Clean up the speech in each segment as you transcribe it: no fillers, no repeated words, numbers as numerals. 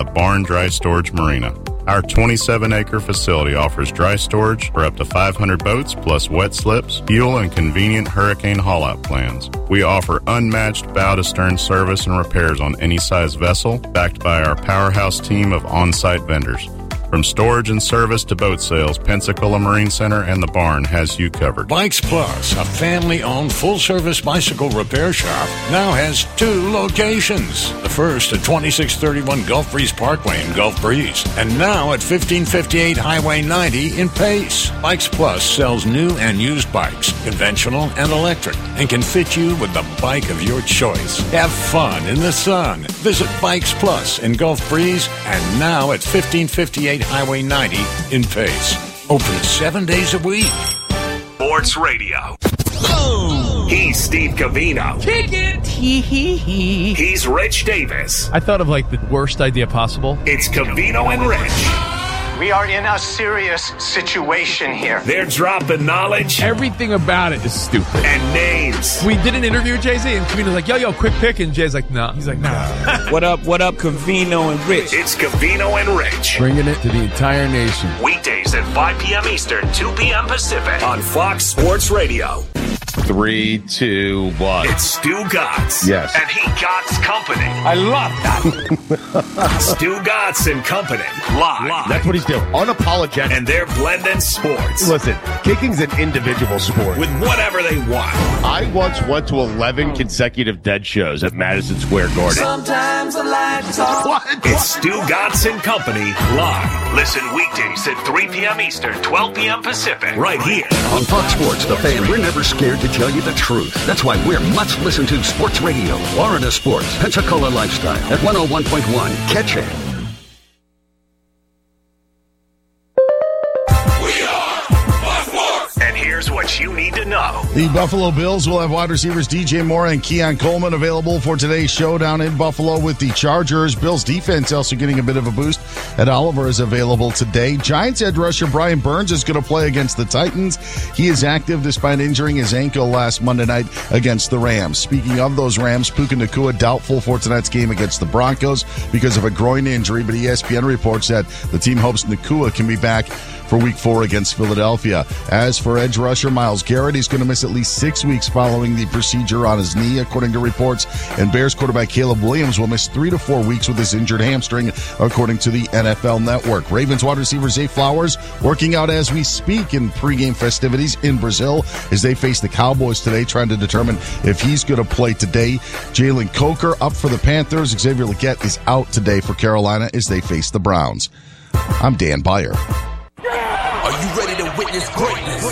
the Barn Dry Storage Marina. Our 27-acre facility offers dry storage for up to 500 boats, plus wet slips, fuel, and convenient hurricane haul-out plans. We offer unmatched bow-to-stern service and repairs on any size vessel, backed by our powerhouse team of on-site vendors. From storage and service to boat sales, Pensacola Marine Center and the Barn has you covered. Bikes Plus, a family-owned full-service bicycle repair shop, now has 2 locations. The first at 2631 Gulf Breeze Parkway in Gulf Breeze, and now at 1558 Highway 90 in Pace. Bikes Plus sells new and used bikes, conventional and electric, and can fit you with the bike of your choice. Have fun in the sun. Visit Bikes Plus in Gulf Breeze, and now at 1558 Highway 90 in Pace. Open 7 days a week. Sports Radio. Oh. He's Steve Covino. Kick it. He's Rich Davis. I thought of like the worst idea possible. It's Covino and Rich. We are in a serious situation here. They're dropping knowledge. Everything about it is stupid. And names. We did an interview with Jay-Z, and Covino's like, yo, quick pick. And Jay's like, no. He's like, nah. What up, Covino and Rich? It's Covino and Rich. Bringing it to the entire nation. Weekdays at 5 p.m. Eastern, 2 p.m. Pacific on Fox Sports Radio. 3, 2, 1. It's Stu Gotts. Yes. And he Gotts Company. I love that. Stu Gotts and Company. Live. That's what he's doing. Unapologetic. And they're blending sports. Listen, kicking's an individual sport. With whatever they want. I once went to 11 consecutive dead shows at Madison Square Garden. Sometimes I like to talk. What? It's Stu Gotts and Company live. Listen weekdays at 3 p.m. Eastern, 12 p.m. Pacific. Right here. On Fox Sports, The Fan, we're never scared to tell you the truth. That's why we're much listened to sports radio. Florida Sports, Pensacola Lifestyle at 101.1. Catch it. Here's what you need to know. The Buffalo Bills will have wide receivers DJ Moore and Keon Coleman available for today's showdown in Buffalo with the Chargers. Bills defense also getting a bit of a boost. Ed Oliver is available today. Giants edge rusher Brian Burns is going to play against the Titans. He is active despite injuring his ankle last Monday night against the Rams. Speaking of those Rams, Puka Nacua doubtful for tonight's game against the Broncos because of a groin injury, but ESPN reports that the team hopes Nacua can be back for Week 4 against Philadelphia. As for edge rusher Myles Garrett, he's going to miss at least 6 weeks following the procedure on his knee, according to reports. And Bears quarterback Caleb Williams will miss 3 to 4 weeks with his injured hamstring, according to the NFL Network. Ravens wide receiver Zay Flowers working out as we speak in pregame festivities in Brazil as they face the Cowboys today, trying to determine if he's going to play today. Jalen Coker up for the Panthers. Xavier Legette is out today for Carolina as they face the Browns. I'm Dan Beyer. Are you ready to witness greatness?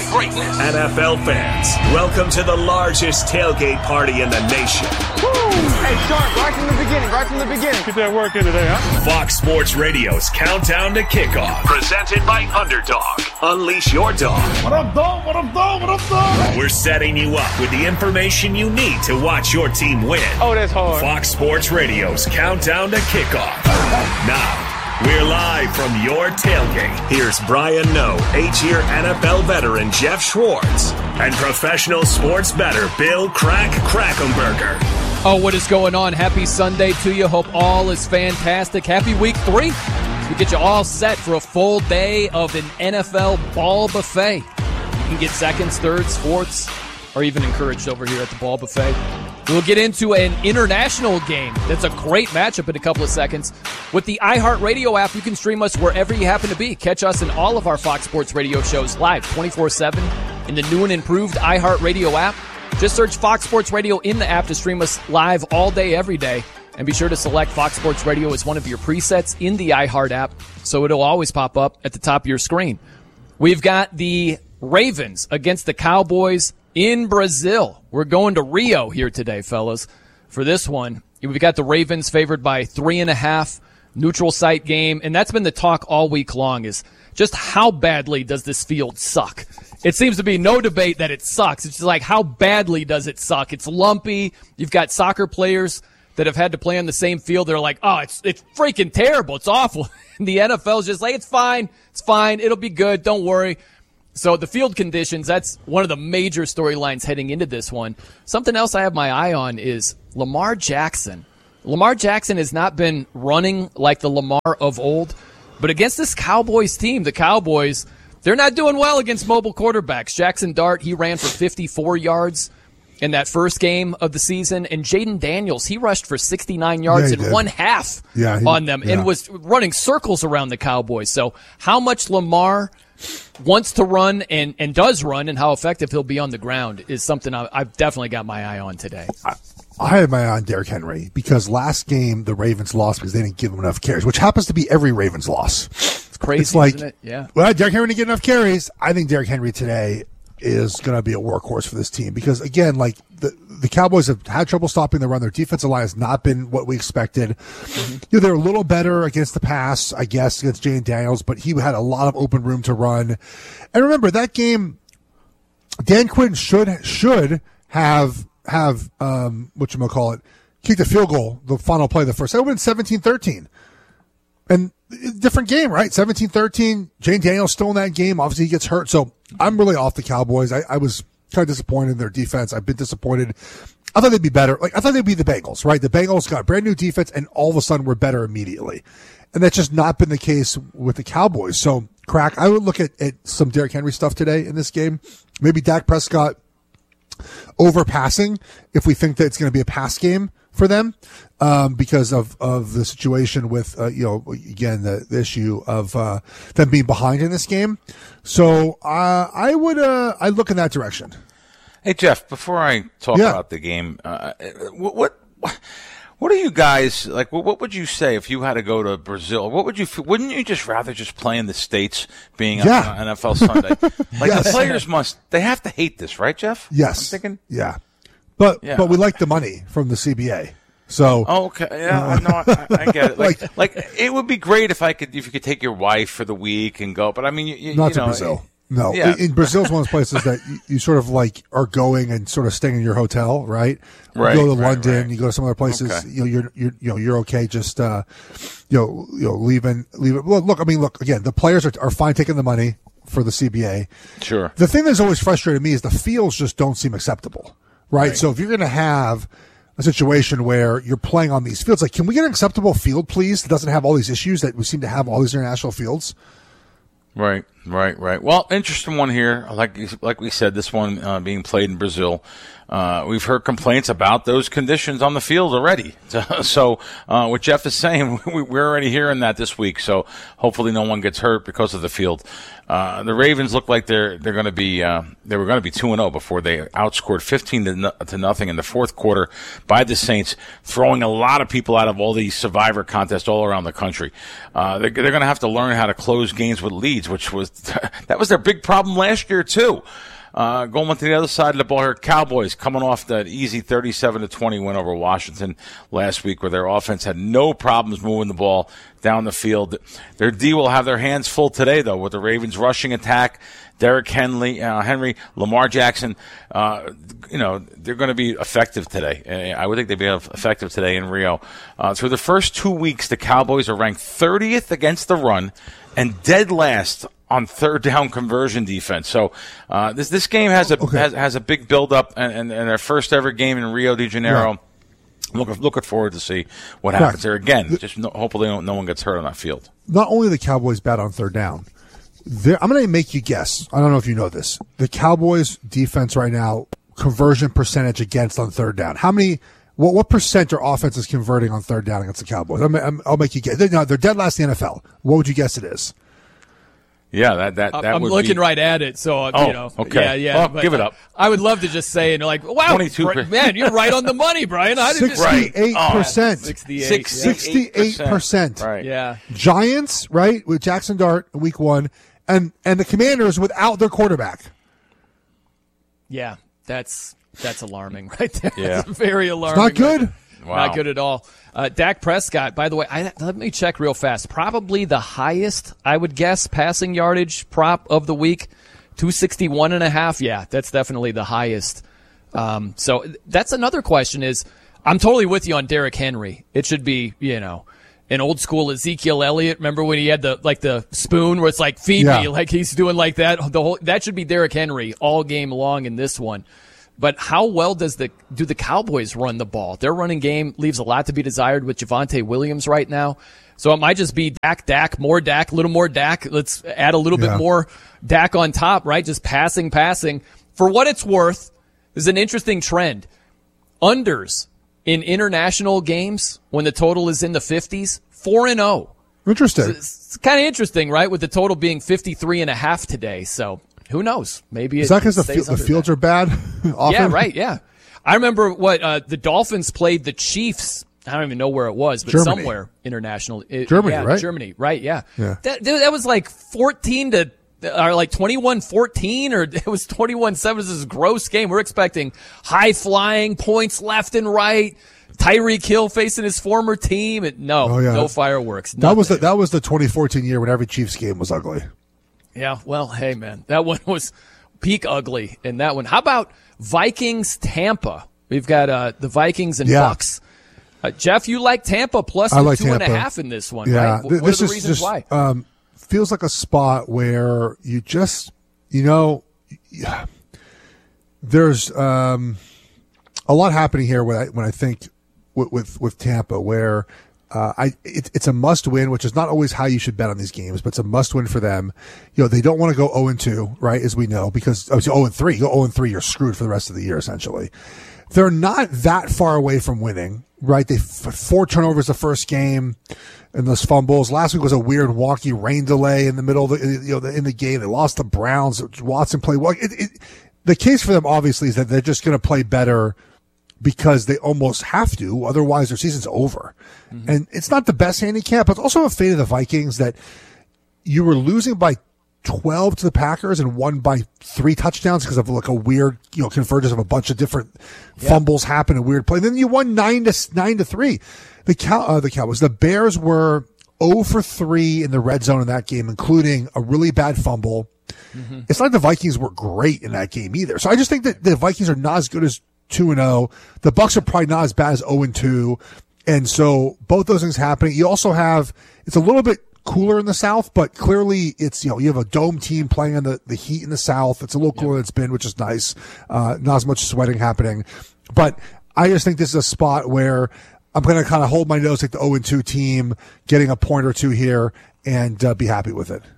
NFL fans, welcome to the largest tailgate party in the nation. Woo! Hey, Sharp, right from the beginning. Get that work in today, huh? Fox Sports Radio's Countdown to Kickoff, presented by Underdog. Unleash your dog. What up, dog? What up, dog? What up, dog? We're setting you up with the information you need to watch your team win. Oh, that's hard. Fox Sports Radio's Countdown to Kickoff. Now, we're live from your tailgate. Here's Brian Noe, 8-year NFL veteran Jeff Schwartz, and professional sports bettor Bill Krackomberger. Oh, what is going on? Happy Sunday to you. Hope all is fantastic. Happy Week 3. We get you all set for a full day of an NFL ball buffet. You can get seconds, thirds, fourths, or even encouraged over here at the ball buffet. We'll get into an international game. That's a great matchup in a couple of seconds. With the iHeartRadio app, you can stream us wherever you happen to be. Catch us in all of our Fox Sports Radio shows live 24/7 in the new and improved iHeartRadio app. Just search Fox Sports Radio in the app to stream us live all day, every day. And be sure to select Fox Sports Radio as one of your presets in the iHeart app so it'll always pop up at the top of your screen. We've got the Ravens against the Cowboys in Brazil. We're going to Rio here today, fellas. For this one, we've got the Ravens favored by 3.5, neutral site game. And that's been the talk all week long, is just how badly does this field suck? It seems to be no debate that it sucks. It's just like, how badly does it suck? It's lumpy. You've got soccer players that have had to play on the same field. They're like, oh, it's freaking terrible. It's awful. And the NFL's just like, it's fine. It'll be good. Don't worry. So the field conditions, that's one of the major storylines heading into this one. Something else I have my eye on is Lamar Jackson. Lamar Jackson has not been running like the Lamar of old, but against this Cowboys team, the Cowboys, they're not doing well against mobile quarterbacks. Jackson Dart, he ran for 54 yards in that first game of the season, and Jaden Daniels, he rushed for 69 yards in one half on them and was running circles around the Cowboys. So how much Lamar wants to run and does run and how effective he'll be on the ground is something I've definitely got my eye on today. I had my eye on Derrick Henry because last game the Ravens lost because they didn't give him enough carries, which happens to be every Ravens loss. It's crazy, it's like, isn't it? Yeah. Well, Derrick Henry didn't get enough carries. I think Derrick Henry today is going to be a workhorse for this team because, again, like the Cowboys have had trouble stopping the run. Their defensive line has not been what we expected. Mm-hmm. They're a little better against the pass, I guess, against Jaden Daniels, but he had a lot of open room to run. And remember, that game, Dan Quinn should have whatchamacallit, kicked a field goal, the final play of the first. That would have been 17-13. And different game, right? 17-13. Jaden Daniels still in that game. Obviously, he gets hurt. So I'm really off the Cowboys. I was kind of disappointed in their defense. I've been disappointed. I thought they'd be better. Like, I thought they'd be the Bengals, right? The Bengals got brand new defense, and all of a sudden we're better immediately. And that's just not been the case with the Cowboys. So, Crack, I would look at some Derrick Henry stuff today in this game. Maybe Dak Prescott overpassing if we think that it's going to be a pass game for them, because of the situation with, again, the issue of them being behind in this game. So I'd look in that direction. Hey, Jeff, before I talk about the game, what are you guys like? What would you say if you had to go to Brazil? What would you? Wouldn't you just rather just play in the States, being on NFL Sunday? Like the players they have to hate this, right, Jeff? Yes. I'm thinking. Yeah. But we like the money from the CBA. So okay, yeah, I get it. Like it would be great if you could take your wife for the week and go. But I mean, not to Brazil. No, in Brazil is one of those places that you sort of like are going and sort of staying in your hotel, right? Right. You go to London, you go to some other places. Okay. You're okay. Just leaving. Well, look. Again, the players are fine taking the money for the CBA. Sure. The thing that's always frustrated me is the fields just don't seem acceptable, right? So if you're going to have a situation where you're playing on these fields, like, can we get an acceptable field, please, that doesn't have all these issues that we seem to have all these international fields? Right. Well, interesting one here. Like we said, this one being played in Brazil. We've heard complaints about those conditions on the field already. So what Jeff is saying, we're already hearing that this week. So hopefully no one gets hurt because of the field. The Ravens look like they're going to be they were going to be 2-0 before they outscored 15-0 in the fourth quarter by the Saints, throwing a lot of people out of all these Survivor contests all around the country. They're going to have to learn how to close games with leads, which was that was their big problem last year too. Going to the other side of the ball here, Cowboys coming off that easy 37-20 win over Washington last week, where their offense had no problems moving the ball down the field. Their D will have their hands full today, though, with the Ravens rushing attack. Derrick Henry, Lamar Jackson, they're going to be effective today. I would think they'd be effective today in Rio. Through the first 2 weeks, the Cowboys are ranked 30th against the run and dead last on third down conversion defense. So this game has a big build up and their first ever game in Rio de Janeiro. Right. Looking forward to see what happens there again. Hopefully no one gets hurt on that field. Not only are the Cowboys bad on third down, I'm going to make you guess. I don't know if you know this. The Cowboys defense right now, conversion percentage against on third down. What percent are offenses converting on third down against the Cowboys? I'll make you guess. They're dead last in the NFL. What would you guess it is? Yeah, that I'm would looking be... right at it, so okay. Yeah. Well, give it up. I would love to just say, wow, 22%. Man, you're right on the money, Brian. 68%. 68%. Right. Yeah. Giants, right, with Jackson Dart in week 1, and the Commanders without their quarterback. Yeah, that's alarming right there. Yeah. That's very alarming. It's not good. Wow. Not good at all. Dak Prescott, by the way, let me check real fast. Probably the highest, I would guess, passing yardage prop of the week, 261.5. Yeah, that's definitely the highest. So that's another question is, I'm totally with you on Derrick Henry. It should be, an old school Ezekiel Elliott. Remember when he had the spoon where it's like, feed me, like he's doing like that. That should be Derrick Henry all game long in this one. But how well do the Cowboys run the ball? Their running game leaves a lot to be desired with Javonte Williams right now. So it might just be Dak, more Dak, a little more Dak. Let's add a little bit more Dak on top, right? Just passing. For what it's worth, there's an interesting trend. Unders in international games, when the total is in the 50s, 4-0. Interesting. It's kind of interesting, right? With the total being 53.5 today. So who knows? Maybe is that because the fields are bad? Often? Yeah, right. Yeah. I remember the Dolphins played the Chiefs. I don't even know where it was, but Germany. Somewhere international. Germany, right? Germany, right? Yeah. That was like 21-14, or it was 21-7. This is a gross game. We're expecting high flying points left and right. Tyreek Hill facing his former team. No fireworks. That was the 2014 year when every Chiefs game was ugly. Yeah. Well, hey man, that one was peak ugly in that one. How about Vikings Tampa? We've got the Vikings and Bucks. Jeff, you like Tampa plus the 2.5 in this one, right? What are the reasons why? Feels like a spot where you just, there's a lot happening here when I think with Tampa, where it's a must win, which is not always how you should bet on these games, but it's a must win for them. They don't want to go 0-2, right? As we know, because 0-3, you go 0-3, you're screwed for the rest of the year, essentially. They're not that far away from winning, right? They 4 turnovers the first game and those fumbles. Last week was a weird wonky rain delay in the middle of in the game. They lost the Browns. Watson played well. The case for them obviously is that they're just going to play better because they almost have to. Otherwise, their season's over. Mm-hmm. And it's not the best handicap, but it's also a fate of the Vikings that you were losing by 12 to the Packers and won by 3 touchdowns because of like a weird, convergence of a bunch of different fumbles happen in weird play. And then you won 9-3. The Cowboys, the Bears were 0-for-3 in the red zone in that game, including a really bad fumble. Mm-hmm. It's not like the Vikings were great in that game either. So I just think that the Vikings are not as good as 2-0. The Bucs are probably not as bad as 0-2. And so both those things happening. You also have, it's a little bit cooler in the South, but clearly it's, you have a dome team playing in the heat in the South. It's a little cooler than it's been, which is nice. Not as much sweating happening. But I just think this is a spot where I'm going to kind of hold my nose, take the 0-2 team, getting a point or two here, and be happy with it.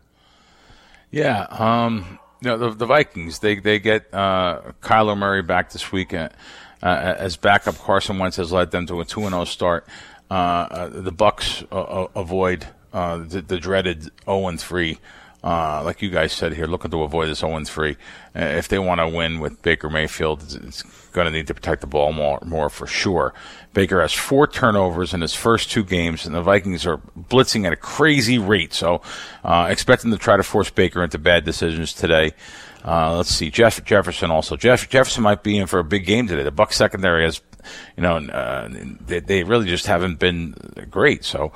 Yeah. The Vikings, they get Kyler Murray back this weekend. As backup, Carson Wentz has led them to a 2-0 start. The Bucs avoid the dreaded 0-3. Like you guys said here, looking to avoid this 0-3. If they want to win with Baker Mayfield, it's going to need to protect the ball more for sure. Baker has 4 turnovers in his first 2 games, and the Vikings are blitzing at a crazy rate. So expect them to try to force Baker into bad decisions today. Let's see. Jefferson also. Jefferson might be in for a big game today. The Bucs secondary has, they really just haven't been great. So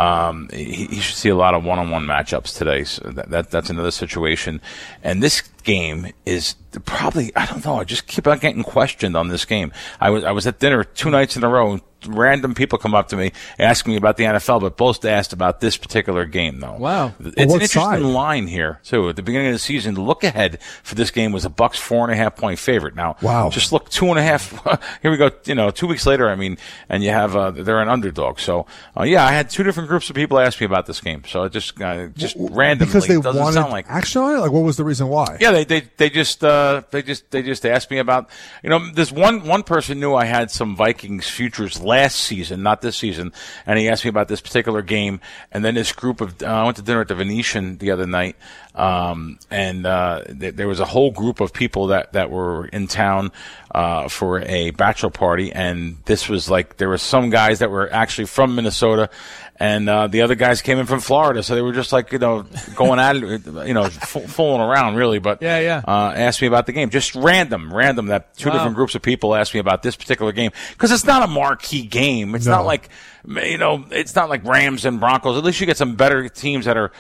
he should see a lot of one-on-one matchups today. So that's another situation. And this game is probably, I don't know, I just keep on getting questioned on this game. I was at dinner 2 nights in a row, and random people come up to me asking me about the NFL, but both asked about this particular game, though. Wow. It's an interesting line here, too. At the beginning of the season, the look ahead for this game was a Bucs 4.5-point favorite. Now, just look 2.5. Here we go, 2 weeks later, and you have, they're an underdog. So, I had 2 different groups of people ask me about this game. So it just randomly. Because they it doesn't wanted sound like action on it? Like, what was the reason why? Yeah, they just asked me about, this one person knew I had some Vikings futures last season, not this season, and he asked me about this particular game. And then this group of, I went to dinner at the Venetian the other night, and there was a whole group of people that were in town for a bachelor party, and this was like, there were some guys that were actually from Minnesota, and the other guys came in from Florida, so they were just like, going at it, fooling around, really. But asked me about the game, just random. That 2 different groups of people asked me about this particular game, because it's not a marquee game. It's not like, it's not like Rams and Broncos. At least you get some better teams that are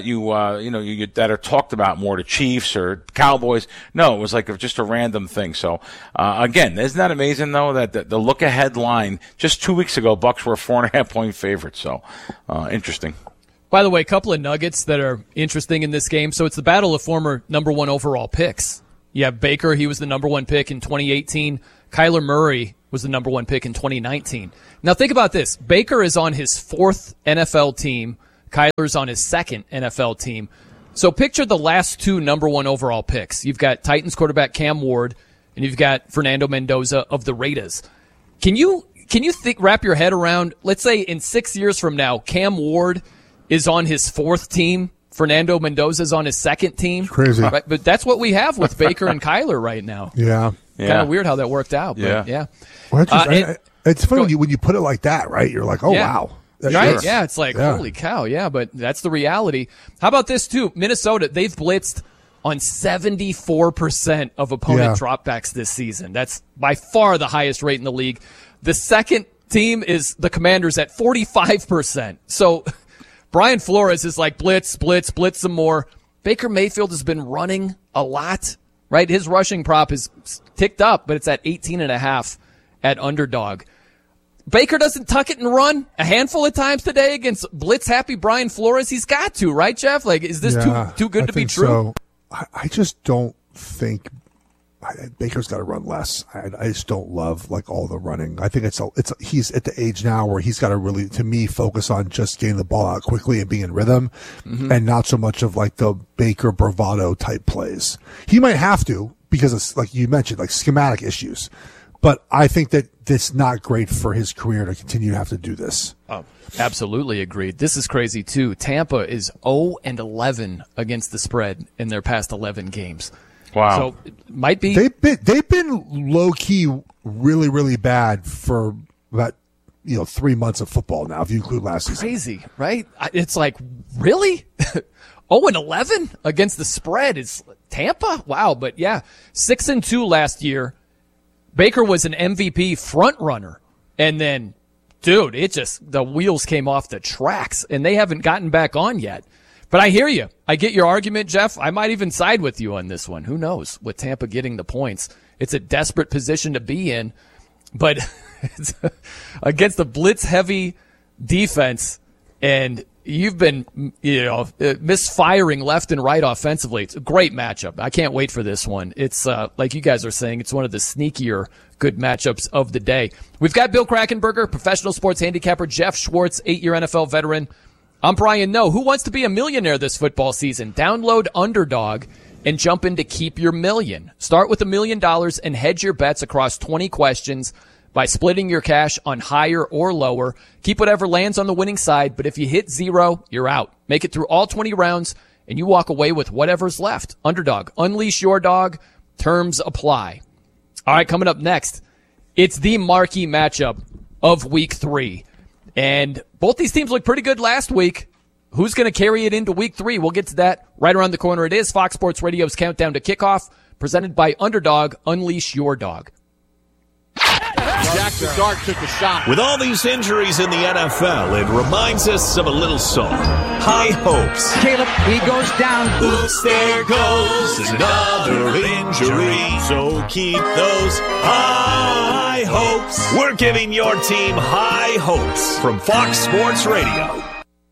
talked about more, the Chiefs or Cowboys. No, it was like just a random thing. So again, isn't that amazing though that the look ahead line just 2 weeks ago, Bucs were a 4.5-point favorite. So interesting. By the way, a couple of nuggets that are interesting in this game. So it's the battle of former number 1 overall picks. You have Baker, he was the number 1 pick in 2018. Kyler Murray was the number 1 pick in 2019. Now think about this. Baker is on his 4th NFL team. Kyler's on his 2nd NFL team. So picture the last 2 number 1 overall picks. You've got Titans quarterback Cam Ward, and you've got Fernando Mendoza of the Raiders. Can you wrap your head around, let's say in 6 years from now, Cam Ward is on his 4th team, Fernando Mendoza's on his 2nd team? Crazy. Right? But that's what we have with Baker and Kyler right now. Yeah. Kind of weird how that worked out. But yeah. Well, it's funny when you put it like that, right? You're like, oh, wow. Right? Yeah, it's like, holy cow, yeah, but that's the reality. How about this, too? Minnesota, they've blitzed on 74% of opponent dropbacks this season. That's by far the highest rate in the league. The second team is the Commanders at 45%. So Brian Flores is like blitz some more. Baker Mayfield has been running a lot, right? His rushing prop is ticked up, but it's at 18.5 at Underdog. Baker doesn't tuck it and run a handful of times today against blitz-happy Brian Flores. He's got to, right, Jeff? Like, is this too good to be true? So. I just don't think Baker's got to run less. I just don't love like all the running. I think he's at the age now where he's got to really, to me, focus on just getting the ball out quickly and being in rhythm, and not so much of like the Baker bravado type plays. He might have to because of, like you mentioned, like schematic issues. But I think that it's not great for his career to continue to have to do this. Oh, absolutely agreed. This is crazy, too. Tampa is 0-11 against the spread in their past 11 games. Wow. So it might be. They've been low-key really, really bad for about 3 months of football now, if you include last season. Crazy, right? It's like, really? 0-11 against the spread is Tampa? Wow. But, yeah, 6-2 last year. Baker was an MVP front runner, and then, dude, the wheels came off the tracks, and they haven't gotten back on yet. But I hear you. I get your argument, Jeff. I might even side with you on this one. Who knows? With Tampa getting the points, it's a desperate position to be in, but it's against the blitz-heavy defense, and you've been, misfiring left and right offensively. It's a great matchup. I can't wait for this one. It's, like you guys are saying, it's one of the sneakier good matchups of the day. We've got Bill Krackomberger, professional sports handicapper, Jeff Schwartz, 8-year NFL veteran. I'm Brian Noe. Who wants to be a millionaire this football season? Download Underdog and jump into Keep Your Million. Start with $1 million and hedge your bets across 20 questions by splitting your cash on higher or lower. Keep whatever lands on the winning side, but if you hit 0, you're out. Make it through all 20 rounds, and you walk away with whatever's left. Underdog, unleash your dog. Terms apply. All right, coming up next, it's the marquee matchup of Week 3. And both these teams look pretty good last week. Who's going to carry it into Week 3? We'll get to that right around the corner. It is Fox Sports Radio's Countdown to Kickoff, presented by Underdog, unleash your dog. Jackson Dart took a shot. With all these injuries in the NFL, it reminds us of a little song. High hopes. Caleb, he goes down. Oops, there goes another injury. So keep those high hopes. We're giving your team high hopes from Fox Sports Radio.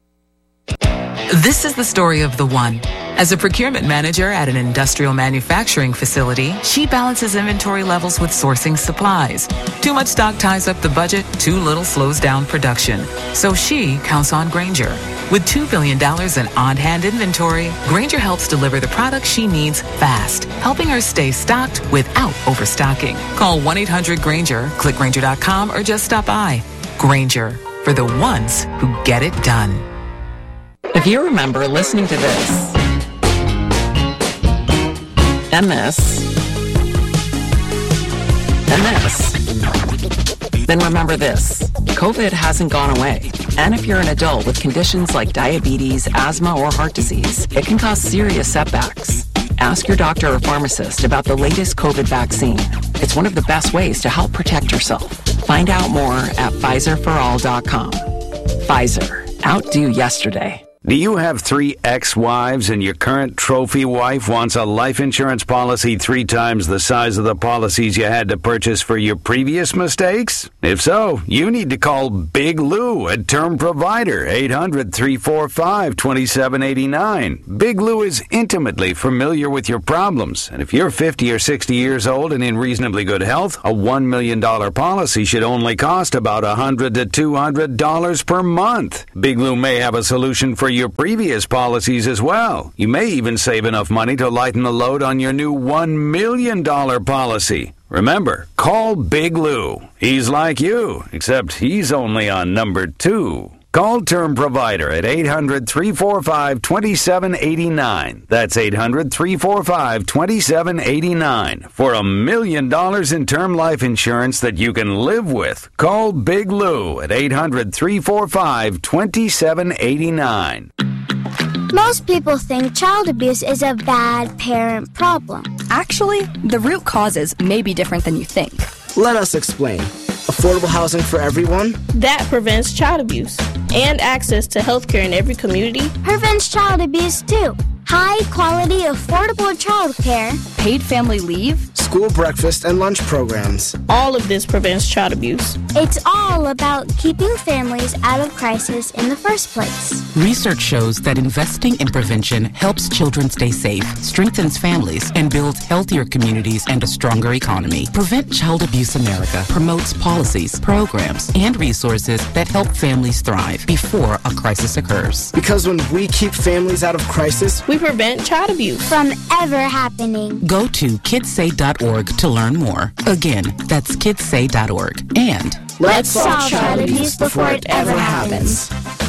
This is the story of the one. As a procurement manager at an industrial manufacturing facility, she balances inventory levels with sourcing supplies. Too much stock ties up the budget, too little slows down production. So she counts on Grainger. With $2 billion in on-hand inventory, Grainger helps deliver the products she needs fast, helping her stay stocked without overstocking. Call 1-800-GRAINGER, click Grainger.com, or just stop by. Grainger, for the ones who get it done. If you remember listening to this, and this, then remember this. COVID hasn't gone away. And if you're an adult with conditions like diabetes, asthma, or heart disease, it can cause serious setbacks. Ask your doctor or pharmacist about the latest COVID vaccine. It's one of the best ways to help protect yourself. Find out more at PfizerForAll.com. Pfizer. Outdo yesterday. Do you have 3 ex-wives and your current trophy wife wants a life insurance policy 3 times the size of the policies you had to purchase for your previous mistakes? If so, you need to call Big Lou at Term Provider, 800-345-2789. Big Lou is intimately familiar with your problems, and if you're 50 or 60 years old and in reasonably good health, a $1 million policy should only cost about $100 to $200 per month. Big Lou may have a solution for your previous policies as well. You may even save enough money to lighten the load on your new $1 million policy. Remember, call Big Lou. He's like you, except he's only on number 2. Call Term Provider at 800-345-2789. That's 800-345-2789 for $1 million in term life insurance that you can live with. Call Big Lou at 800-345-2789. Most people think child abuse is a bad parent problem. Actually, the root causes may be different than you think. Let us explain. Affordable housing for everyone. That prevents child abuse. And access to health care in every community. Prevents child abuse too. High quality, affordable child care. Paid family leave. School breakfast and lunch programs. All of this prevents child abuse. It's all about keeping families out of crisis in the first place. Research shows that investing in prevention helps children stay safe, strengthens families, and builds healthier communities and a stronger economy. Prevent Child Abuse America promotes policies, programs, and resources that help families thrive before a crisis occurs. Because when we keep families out of crisis, we prevent child abuse from ever happening. Go to kidssay.org to learn more. Again, that's kidssay.org. And let's solve child abuse before it ever happens.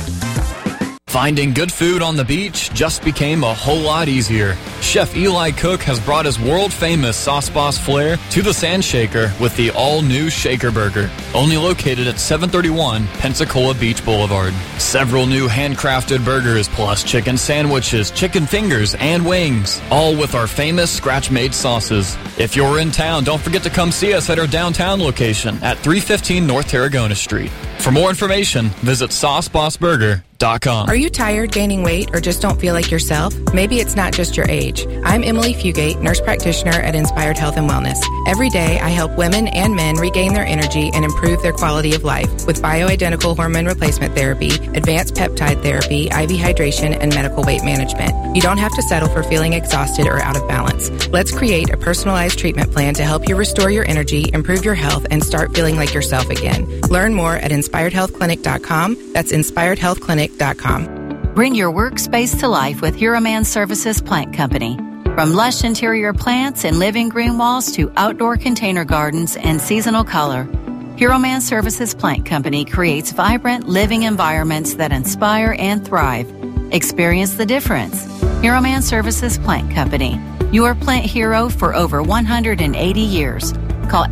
Finding good food on the beach just became a whole lot easier. Chef Eli Cook has brought his world-famous Sauce Boss flair to the Sand Shaker with the all-new Shaker Burger, only located at 731 Pensacola Beach Boulevard. Several new handcrafted burgers plus chicken sandwiches, chicken fingers, and wings, all with our famous scratch-made sauces. If you're in town, don't forget to come see us at our downtown location at 315 North Tarragona Street. For more information, visit SauceBossBurger.com. Are you tired, gaining weight, or just don't feel like yourself? Maybe it's not just your age. I'm Emily Fugate, nurse practitioner at Inspired Health and Wellness. Every day, I help women and men regain their energy and improve their quality of life with bioidentical hormone replacement therapy, advanced peptide therapy, IV hydration, and medical weight management. You don't have to settle for feeling exhausted or out of balance. Let's create a personalized treatment plan to help you restore your energy, improve your health, and start feeling like yourself again. Learn more at InspiredHealthClinic.com. That's InspiredHealthClinic.com. Bring your workspace to life with Hero Man Services Plant Company. From lush interior plants and living green walls to outdoor container gardens and seasonal color, Hero Man Services Plant Company creates vibrant living environments that inspire and thrive. Experience the difference. Hero Man Services Plant Company, your plant hero for over 180 years. Call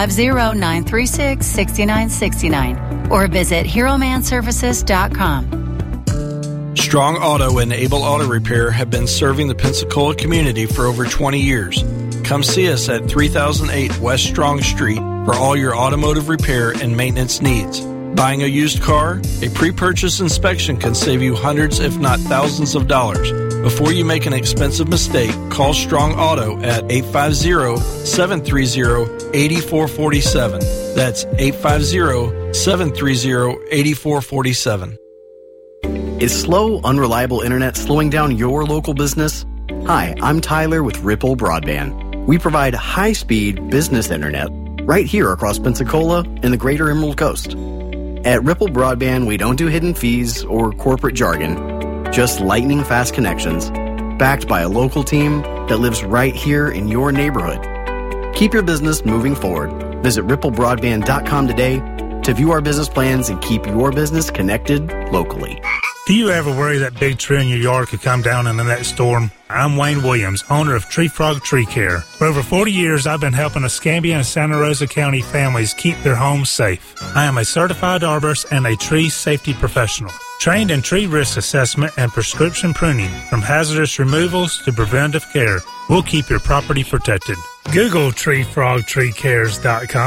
850-936-6969 or visit HeroManServices.com. Strong Auto and Able Auto Repair have been serving the Pensacola community for over 20 years. Come see us at 3008 West Strong Street for all your automotive repair and maintenance needs. Buying a used car? A pre-purchase inspection can save you hundreds if not thousands of dollars. Before you make an expensive mistake, call Strong Auto at 850-730-8447. That's 850-730-8447. Is slow, unreliable internet slowing down your local business? Hi, I'm Tyler with Ripple Broadband. We provide high-speed business internet right here across Pensacola and the greater Emerald Coast. At Ripple Broadband, we don't do hidden fees or corporate jargon, just lightning-fast connections, backed by a local team that lives right here in your neighborhood. Keep your business moving forward. Visit ripplebroadband.com today to view our business plans and keep your business connected locally. Do you ever worry that big tree in your yard could come down in the next storm? I'm Wayne Williams, owner of Tree Frog Tree Care. For over 40 years, I've been helping Escambia and Santa Rosa County families keep their homes safe. I am a certified arborist and a tree safety professional, trained in tree risk assessment and prescription pruning. From hazardous removals to preventive care, we'll keep your property protected. Google TreeFrogTreeCares.com.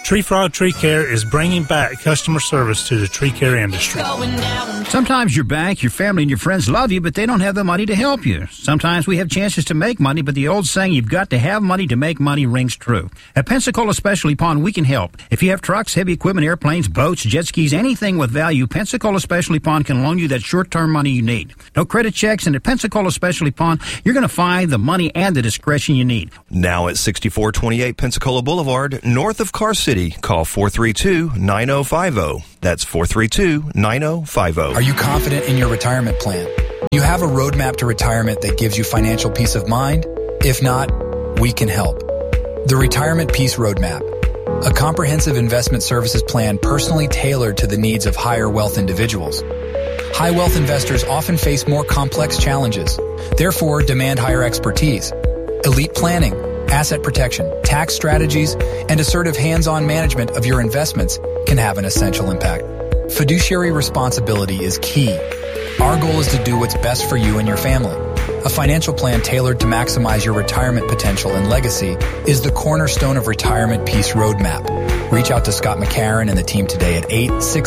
Tree Frog Tree Care is bringing back customer service to the tree care industry. Sometimes your bank, your family, and your friends love you, but they don't have the money to help you. Sometimes we have chances to make money, but the old saying, you've got to have money to make money, rings true. At Pensacola Specialty Pond, we can help. If you have trucks, heavy equipment, airplanes, boats, jet skis, anything with value, Pensacola Specialty Pond can loan you that short-term money you need. No credit checks, and at Pensacola Specialty Pond, you're going to find the money and the discretion you need. Now at 6428 Pensacola Boulevard, north of Car City. Call 432-9050. That's 432-9050. Are you confident in your retirement plan? Do you have a roadmap to retirement that gives you financial peace of mind? If not, we can help. The Retirement Peace Roadmap, a comprehensive investment services plan personally tailored to the needs of higher wealth individuals. High wealth investors often face more complex challenges, therefore demand higher expertise. Elite planning, asset protection, tax strategies, and assertive hands-on management of your investments can have an essential impact. Fiduciary responsibility is key. Our goal is to do what's best for you and your family. A financial plan tailored to maximize your retirement potential and legacy is the cornerstone of Retirement Peace Roadmap. Reach out to Scott McCarron and the team today at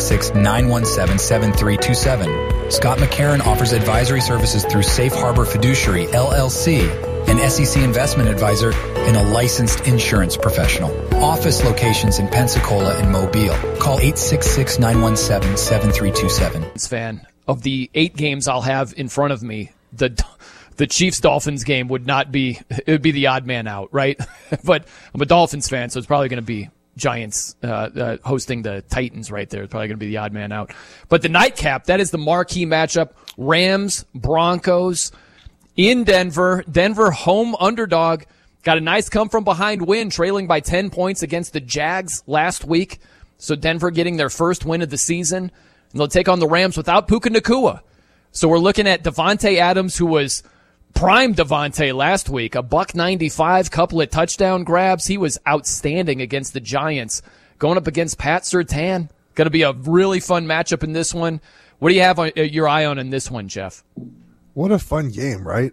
866-917-7327. Scott McCarron offers advisory services through Safe Harbor Fiduciary, LLC, an SEC investment advisor, and a licensed insurance professional. Office locations in Pensacola and Mobile. Call 866-917-7327. Fan of the 8 games I'll have in front of me, the Chiefs-Dolphins game would be the odd man out, right? But I'm a Dolphins fan, so it's probably going to be Giants hosting the Titans right there. It's probably going to be the odd man out. But the nightcap, that is the marquee matchup. Rams, Broncos in Denver. Denver home underdog. Got a nice come-from-behind win, trailing by 10 points against the Jags last week. So Denver getting their first win of the season. And they'll take on the Rams without Puka Nacua. So we're looking at Devontae Adams, who was prime Devontae last week. $195, couple of touchdown grabs. He was outstanding against the Giants. Going up against Pat Surtain. Going to be a really fun matchup in this one. What do you have your eye on in this one, Jeff? What a fun game, right?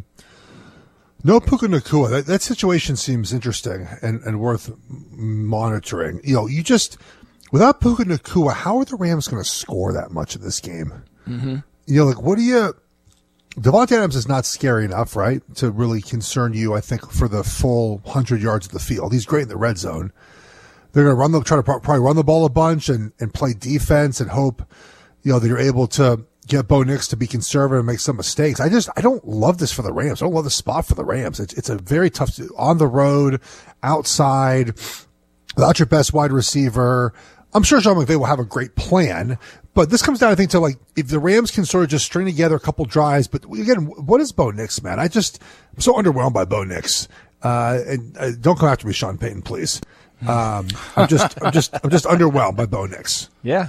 No Puka Nacua. That situation seems interesting and worth monitoring. You know, without Puka Nacua, how are the Rams going to score that much in this game? Mm-hmm. You know, like, Devontae Adams is not scary enough, right, to really concern you, I think, for the full 100 yards of the field. He's great in the red zone. They're going to try to probably run the ball a bunch and play defense and hope, you know, that you're able to get Bo Nix to be conservative and make some mistakes. I don't love this for the Rams. I don't love the spot for the Rams. It's a very tough, on the road, outside, without your best wide receiver. I'm sure Sean McVay will have a great plan, but this comes down, I think, to like, if the Rams can sort of just string together a couple drives, but again, what is Bo Nix, man? I'm so underwhelmed by Bo Nix. And don't come after me, Sean Payton, please. I'm just underwhelmed by Bo Nix. Yeah.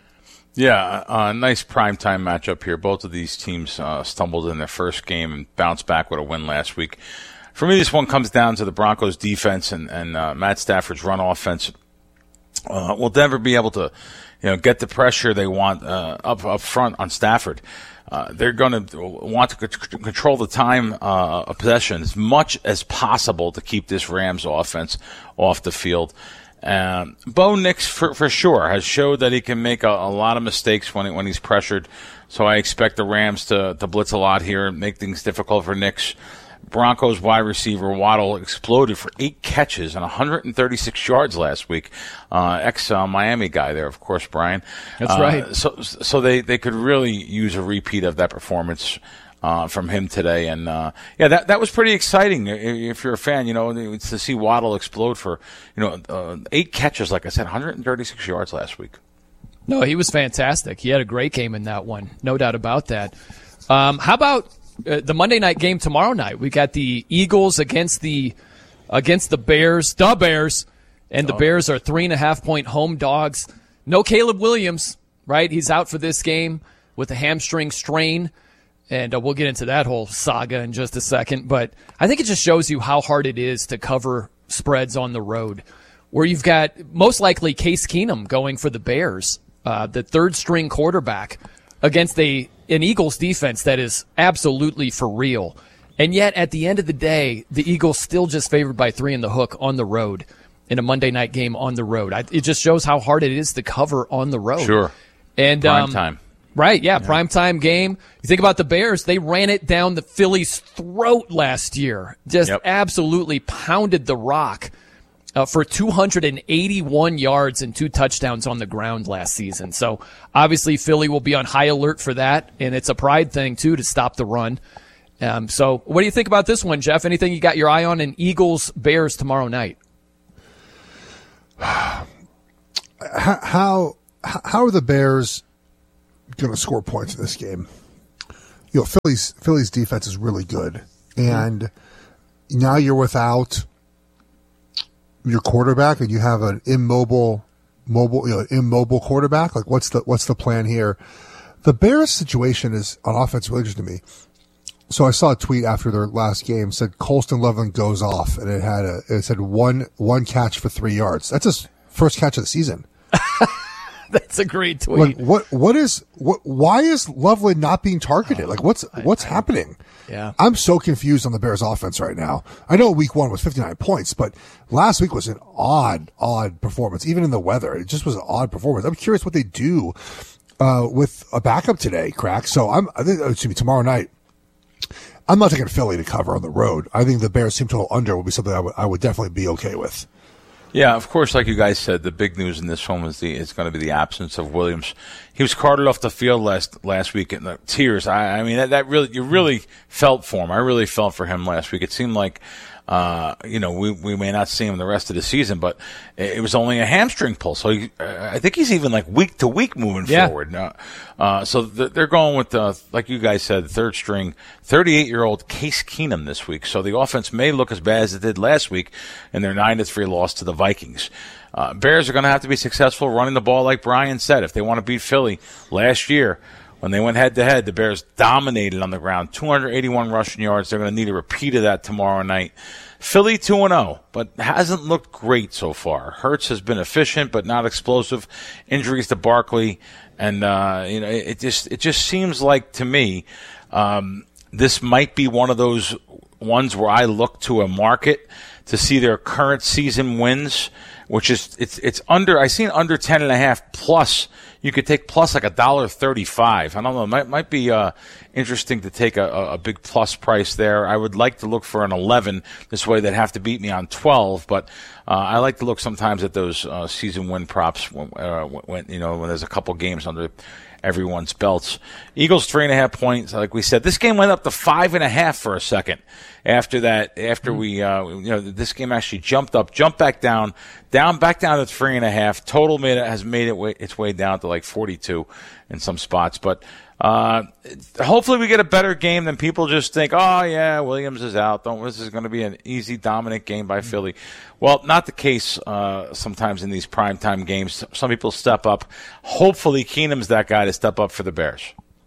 Yeah, nice primetime matchup here. Both of these teams stumbled in their first game and bounced back with a win last week. For me, this one comes down to the Broncos' defense and Matt Stafford's run offense. Will Denver be able to, get the pressure they want up front on Stafford? They're going to want to control the time of possession as much as possible to keep this Rams offense off the field. Bo Nix, for sure, has showed that he can make a lot of mistakes when he's pressured. So I expect the Rams to blitz a lot here and make things difficult for Nix. Broncos wide receiver Waddle exploded for 8 catches and 136 yards last week. Ex-Miami guy there, of course, Brian. That's right. So they could really use a repeat of that performance from him today. And, that was pretty exciting if you're a fan, to see Waddle explode for, 8 catches, like I said, 136 yards last week. No, he was fantastic. He had a great game in that one. No doubt about that. How about the Monday night game tomorrow night? We got the Eagles against the Bears, and the Bears are 3.5-point home dogs. No Caleb Williams, right? He's out for this game with a hamstring strain. And we'll get into that whole saga in just a second. But I think it just shows you how hard it is to cover spreads on the road, where you've got most likely Case Keenum going for the Bears, the third-string quarterback, against an Eagles defense that is absolutely for real. And yet, at the end of the day, the Eagles still just favored by 3 in the hook on the road. in a Monday night game on the road. It just shows how hard it is to cover on the road. Sure. And prime time. Right, yeah, primetime game. You think about the Bears, they ran it down the Phillies' throat last year. Just absolutely pounded the rock for 281 yards and 2 touchdowns on the ground last season. So obviously Philly will be on high alert for that, and it's a pride thing, too, to stop the run. So what do you think about this one, Jeff? Anything you got your eye on in Eagles-Bears tomorrow night? How are the Bears going to score points in this game? You know, Philly's defense is really good, and now you're without your quarterback, and you have an immobile quarterback. Like, what's the plan here? The Bears situation is on offense really interesting to me. So I saw a tweet after their last game said Colston Loveland goes off, and it said one catch for 3 yards. That's his first catch of the season. That's a great tweet. Like, why is Loveland not being targeted? Like, what's happening? Yeah. I'm so confused on the Bears offense right now. I know week 1 was 59 points, but last week was an odd performance. Even in the weather, it just was an odd performance. I'm curious what they do, with a backup today, Crack. So I think tomorrow night. I'm not taking Philly to cover on the road. I think the Bears team total under will be something I would definitely be okay with. Yeah, of course, like you guys said, the big news in this one is going to be the absence of Williams. He was carted off the field last week in the tears. I mean, that really, you really felt for him. I really felt for him last week. It seemed like, we may not see him the rest of the season, but it was only a hamstring pull. So I think he's even like week to week moving forward. So they're going with, like you guys said, the third string, 38-year-old Case Keenum this week. So the offense may look as bad as it did last week in their 9-3 loss to the Vikings. Bears are going to have to be successful running the ball, like Brian said, if they want to beat Philly. Last year, when they went head-to-head, the Bears dominated on the ground, 281 rushing yards. They're going to need a repeat of that tomorrow night. Philly 2-0, but hasn't looked great so far. Hurts has been efficient, but not explosive. Injuries to Barkley, and it just seems like to me this might be one of those ones where I look to a market to see their current season wins, which is it's under. I seen under 10.5 plus. You could take plus like $1.35. I don't know. It might be interesting to take a big plus price there. I would like to look for an 11. This way they'd have to beat me on 12. But I like to look sometimes at those season win props when there's a couple games under everyone's belts. Eagles 3.5 points. Like we said, this game went up to 5.5 for a second. After that, this game actually jumped back down back down to 3.5. Total has made its way down to like 42 in some spots. But hopefully we get a better game than people just think, oh yeah, Williams is out. This is going to be an easy, dominant game by Philly. Well, not the case sometimes in these primetime games. Some people step up. Hopefully Keenum's that guy to step up for the Bears.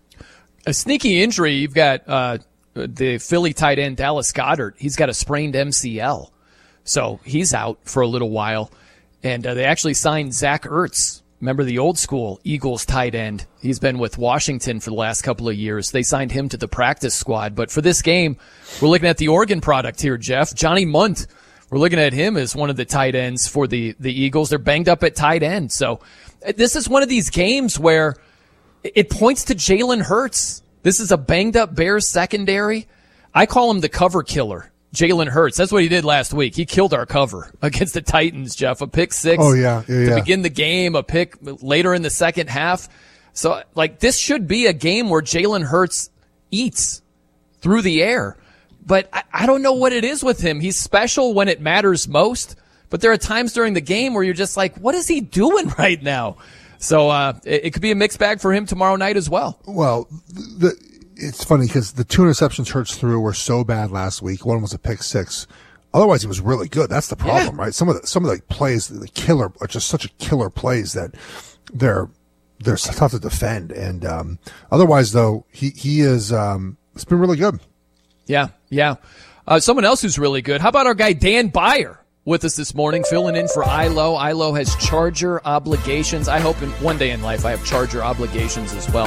A sneaky injury, you've got the Philly tight end Dallas Goedert. He's got a sprained MCL. So he's out for a little while. And they actually signed Zach Ertz. Remember the old school Eagles tight end? He's been with Washington for the last couple of years. They signed him to the practice squad. But for this game, we're looking at the Oregon product here, Jeff. Johnny Munt. We're looking at him as one of the tight ends for the Eagles. They're banged up at tight end. So this is one of these games where it points to Jalen Hurts. This is a banged up Bears secondary. I call him the cover killer. Jalen Hurts. That's what he did last week. He killed our cover against the Titans, Jeff. A pick six to begin the game, a pick later in the second half. So, this should be a game where Jalen Hurts eats through the air. But I don't know what it is with him. He's special when it matters most. But there are times during the game where you're just like, what is he doing right now? So it could be a mixed bag for him tomorrow night as well. Well, it's funny because the 2 interceptions Hurts threw were so bad last week. One was a pick six. Otherwise, he was really good. That's the problem, right? Some of the plays, the killer, are just such a killer plays that they're tough to defend. And otherwise, though, he is it's been really good. Yeah. Someone else who's really good. How about our guy Dan Beyer? With us this morning, filling in for Ilo. Ilo has Charger obligations. I hope one day in life I have Charger obligations as well.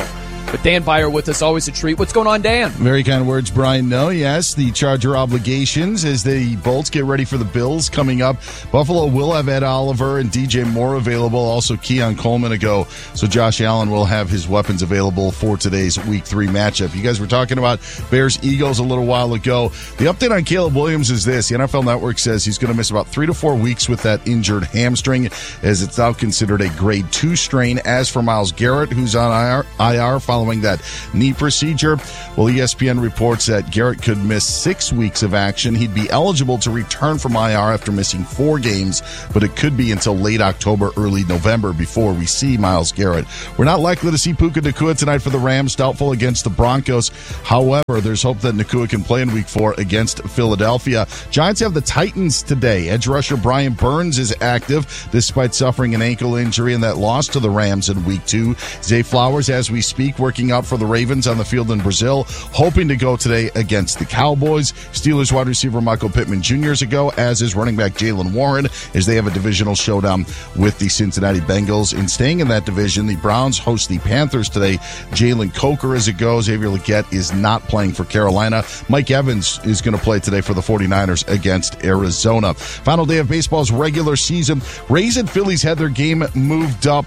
But Dan Beyer with us, always a treat. What's going on, Dan? Very kind words, Brian. No, yes, the Charger obligations as the Bolts get ready for the Bills coming up. Buffalo will have Ed Oliver and DJ Moore available, also Keon Coleman a go. So Josh Allen will have his weapons available for today's Week 3 matchup. You guys were talking about Bears-Eagles a little while ago. The update on Caleb Williams is this. The NFL Network says he's going to miss about 3 to 4 weeks with that injured hamstring, as it's now considered a grade 2 strain. As for Myles Garrett, who's on IR following that knee procedure, well, ESPN reports that Garrett could miss 6 weeks of action. He'd be eligible to return from IR after missing 4 games, but it could be until late October, early November before we see Myles Garrett. We're not likely to see Puka Nacua tonight for the Rams, doubtful against the Broncos. However, there's hope that Nacua can play in Week 4 against Philadelphia. Giants have the Titans today. Edge rusher Brian Burns is active despite suffering an ankle injury in that loss to the Rams in Week 2. Zay Flowers, as we speak, working out for the Ravens on the field in Brazil, hoping to go today against the Cowboys. Steelers wide receiver Michael Pittman Jr. is a go, as is running back Jaylen Warren, as they have a divisional showdown with the Cincinnati Bengals. And staying in that division, the Browns host the Panthers today. Jalen Coker is a go. Xavier Legette is not playing for Carolina. Mike Evans is going to play today for the 49ers against Arizona. Final day of baseball's regular season. Rays and Phillies had their game moved up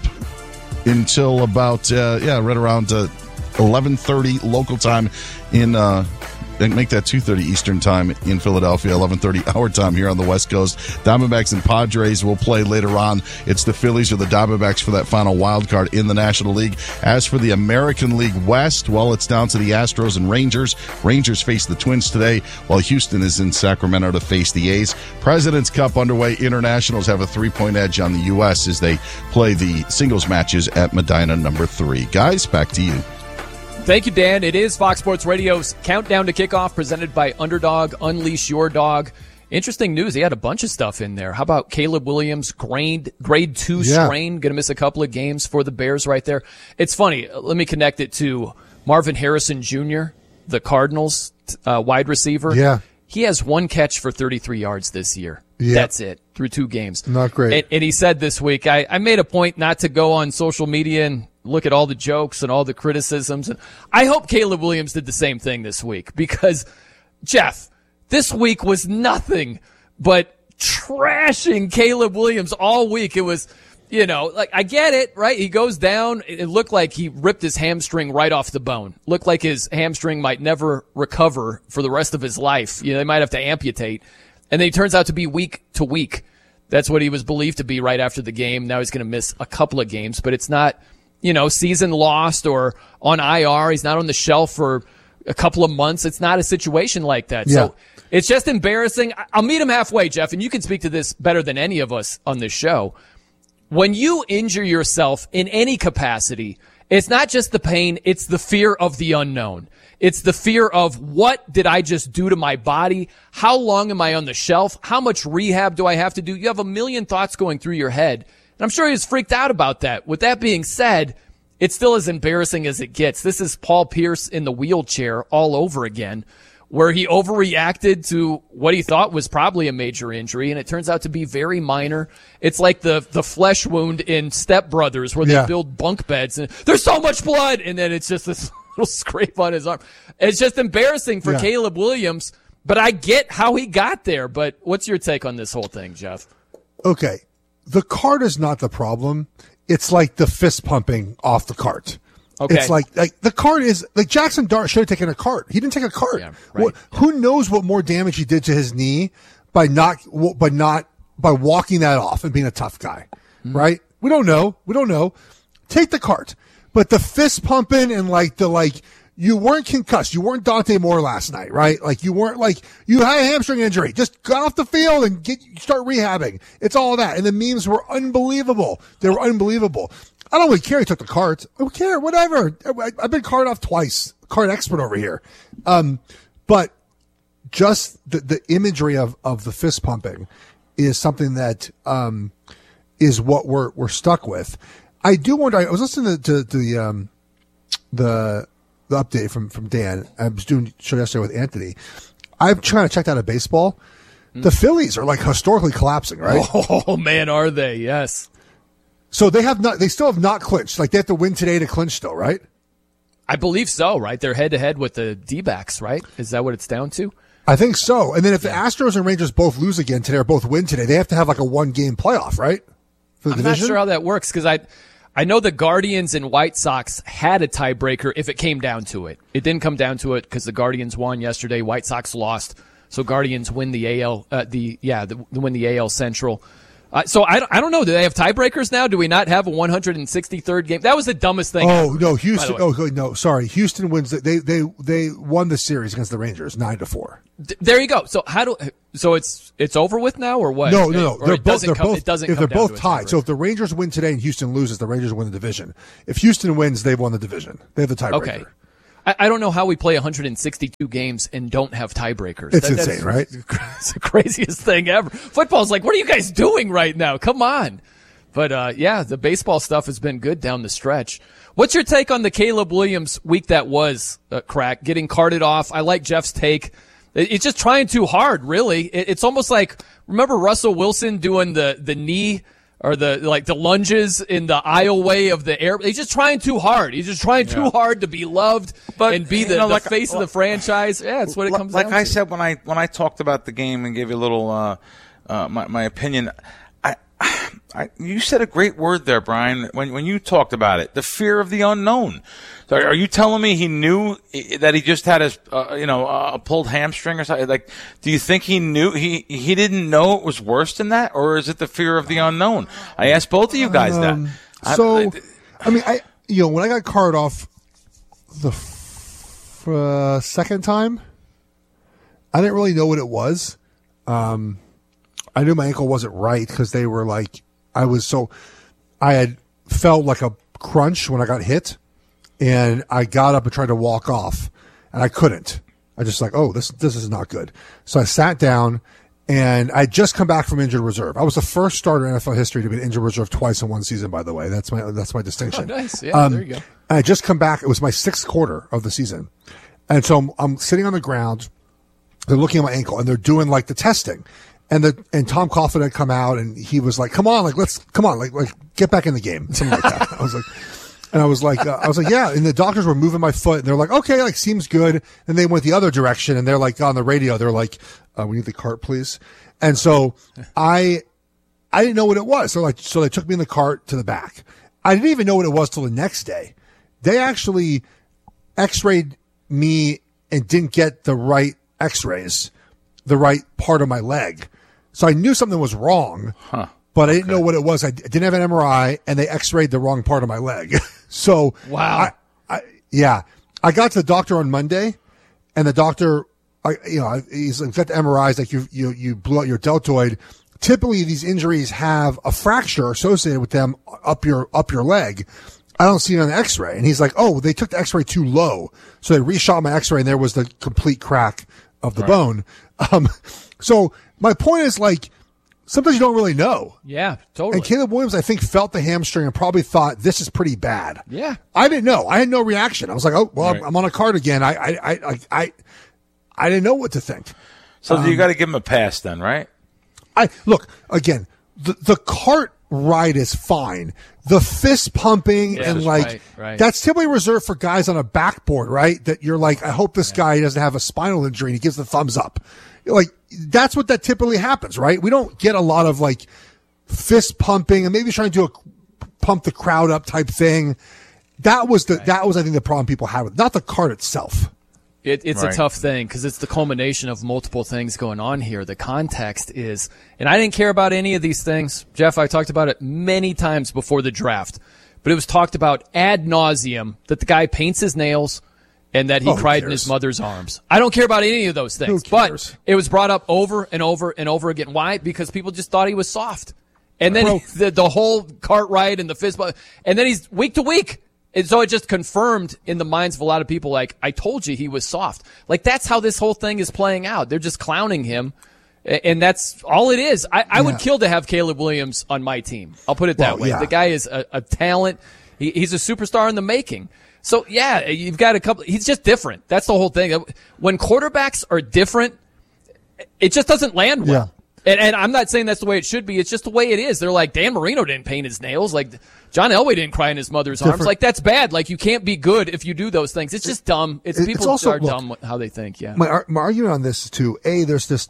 until about right around 11:30 local time in make that 2:30 Eastern time in Philadelphia, 11:30 our time here on the West Coast. Diamondbacks and Padres will play later on. It's the Phillies or the Diamondbacks for that final wild card in the National League. As for the American League West, well, it's down to the Astros and Rangers. Rangers face the Twins today, while Houston is in Sacramento to face the A's. President's Cup underway. Internationals have a 3-point edge on the U.S. as they play the singles matches at Medina number 3. Guys, back to you. Thank you, Dan. It is Fox Sports Radio's Countdown to Kickoff, presented by Underdog. Unleash your dog. Interesting news. He had a bunch of stuff in there. How about Caleb Williams, grade 2 strain, going to miss a couple of games for the Bears right there. It's funny. Let me connect it to Marvin Harrison Jr., the Cardinals wide receiver. Yeah. He has 1 catch for 33 yards this year. Yeah. That's it, through 2 games. Not great. And he said this week, I made a point not to go on social media and look at all the jokes and all the criticisms. And I hope Caleb Williams did the same thing this week, because, Jeff, this week was nothing but trashing Caleb Williams all week. It was, I get it, right? He goes down. It looked like he ripped his hamstring right off the bone. Looked like his hamstring might never recover for the rest of his life. They might have to amputate. And then he turns out to be week to week. That's what he was believed to be right after the game. Now he's going to miss a couple of games, but it's not, season lost or on IR. He's not on the shelf for a couple of months. It's not a situation like that. Yeah. So it's just embarrassing. I'll meet him halfway, Jeff, and you can speak to this better than any of us on this show. When you injure yourself in any capacity, it's not just the pain, it's the fear of the unknown. It's the fear of, what did I just do to my body? How long am I on the shelf? How much rehab do I have to do? You have a million thoughts going through your head. And I'm sure he was freaked out about that. With that being said, it's still as embarrassing as it gets. This is Paul Pierce in the wheelchair all over again, where he overreacted to what he thought was probably a major injury, and it turns out to be very minor. It's like the flesh wound in Step Brothers, where they build bunk beds, and there's so much blood, and then it's just this little scrape on his arm. It's just embarrassing for Caleb Williams, but I get how he got there. But what's your take on this whole thing, Jeff? Okay. The cart is not the problem. It's like the fist pumping off the cart. Okay. It's like the cart is like Jackson Dart should have taken a cart. He didn't take a cart. Yeah, right. Who knows what more damage he did to his knee by walking that off and being a tough guy, right? We don't know. Take the cart, but the fist pumping and you weren't concussed. You weren't Dante Moore last night, right? You weren't you had a hamstring injury. Just got off the field and start rehabbing. It's all that. And the memes were unbelievable. They were unbelievable. I don't really care. He took the cart. I don't care. Whatever. I've been cart off twice. Cart expert over here. But just the imagery of the fist pumping is something that is what we're stuck with. I do wonder. I was listening to the update from Dan. I was doing a show yesterday with Anthony. I'm trying to check out a baseball. The Phillies are historically collapsing, right? Oh man, are they? Yes. So they still have not clinched. They have to win today to clinch still, right? I believe so, right? They're head-to-head with the D-backs, right? Is that what it's down to? I think so. And then if the Astros and Rangers both lose again today or both win today, they have to have like a one-game playoff, right? For the division? Not sure how that works because I know the Guardians and White Sox had a tiebreaker if it came down to it. It didn't come down to it because the Guardians won yesterday. White Sox lost. So Guardians win the AL, win the AL Central. So I don't know. Do they have tiebreakers now? Do we not have a 163rd game? That was the dumbest thing. Oh ever, no, Houston. Oh no, sorry. Houston wins. They won the series against the Rangers 9-4. There you go. So it's over with now or what? No. They're both. They're both tied. So if the Rangers win today and Houston loses, the Rangers win the division. If Houston wins, they've won the division. They have the tiebreaker. Okay. I don't know how we play 162 games and don't have tiebreakers. It's insane, right? It's the craziest thing ever. Football's like, what are you guys doing right now? Come on. But, the baseball stuff has been good down the stretch. What's your take on the Caleb Williams week that was, Crack, getting carted off? I like Jeff's take. It's just trying too hard, really. It's almost like, remember Russell Wilson doing the knee or the lunges in the aisle way of the air. He's just trying too hard. He's just trying too hard to be loved and be the face of the franchise. Yeah, that's what it comes down to. Like I said when I talked about the game and gave you a little my opinion, you said a great word there, Brian, when you talked about it, the fear of the unknown. So are you telling me he knew that he just had his, a pulled hamstring or something? Like, do you think he knew he didn't know it was worse than that, or is it the fear of the unknown? I asked both of you guys that. When I got carted off the second time, I didn't really know what it was. I knew my ankle wasn't right because they were like, I had felt like a crunch when I got hit. And I got up and tried to walk off, and I couldn't. I just like, this is not good. So I sat down, and I had just come back from injured reserve. I was the first starter in NFL history to be in injured reserve twice in one season, by the way. That's my distinction. Oh, nice. Yeah, there you go. I had just come back. It was my sixth quarter of the season. And so I'm sitting on the ground. They're looking at my ankle, and they're doing like the testing. And Tom Coughlin had come out, and he was like, come on, get back in the game. Something like that. I was like, yeah. And the doctors were moving my foot, and they're like, okay, like seems good. And they went the other direction, and they're like on the radio, they're like, we need the cart, please. And so I didn't know what it was. So they took me in the cart to the back. I didn't even know what it was till the next day. They actually X-rayed me and didn't get the right X-rays, the right part of my leg. So I knew something was wrong. But I didn't know what it was. I didn't have an MRI, and they X-rayed the wrong part of my leg. So, wow. I got to the doctor on Monday, and the doctor, he's got the MRIs, like you blew out your deltoid. Typically, these injuries have a fracture associated with them up your leg. I don't see it on the X-ray. And he's like, they took the X-ray too low. So they reshot my X-ray, and there was the complete crack of the bone. So my point is, like, sometimes you don't really know. Yeah, totally. And Caleb Williams, I think, felt the hamstring and probably thought, this is pretty bad. Yeah. I didn't know. I had no reaction. I was like, I'm on a cart again. I didn't know what to think. So you got to give him a pass then, right? Look, again, the cart ride is fine. The fist pumping that's typically reserved for guys on a backboard, right? That you're like, I hope this guy doesn't have a spinal injury, and he gives the thumbs up. Like, that's what that typically happens, right? We don't get a lot of like fist pumping and maybe trying to do a pump the crowd up type thing. That was I think the problem people had with, not the cart itself. It's a tough thing because it's the culmination of multiple things going on here. The context is, and I didn't care about any of these things. Jeff, I talked about it many times before the draft, but it was talked about ad nauseum that the guy paints his nails and that he cried in his mother's arms. I don't care about any of those things, but it was brought up over and over and over again. Why? Because people just thought he was soft. And then the whole cart ride and the fist bump, and then he's week to week. And so it just confirmed in the minds of a lot of people, like, I told you he was soft. Like, that's how this whole thing is playing out. They're just clowning him, and that's all it is. I would kill to have Caleb Williams on my team. I'll put it that way. Yeah. The guy is a talent. He's a superstar in the making. So, yeah, you've got a couple. He's just different. That's the whole thing. When quarterbacks are different, it just doesn't land well. And I'm not saying that's the way it should be. It's just the way it is. They're like, Dan Marino didn't paint his nails. Like, John Elway didn't cry in his mother's arms. Like, that's bad. Like, you can't be good if you do those things. It's just dumb. People also, are dumb how they think, yeah. My argument on this is, too, there's this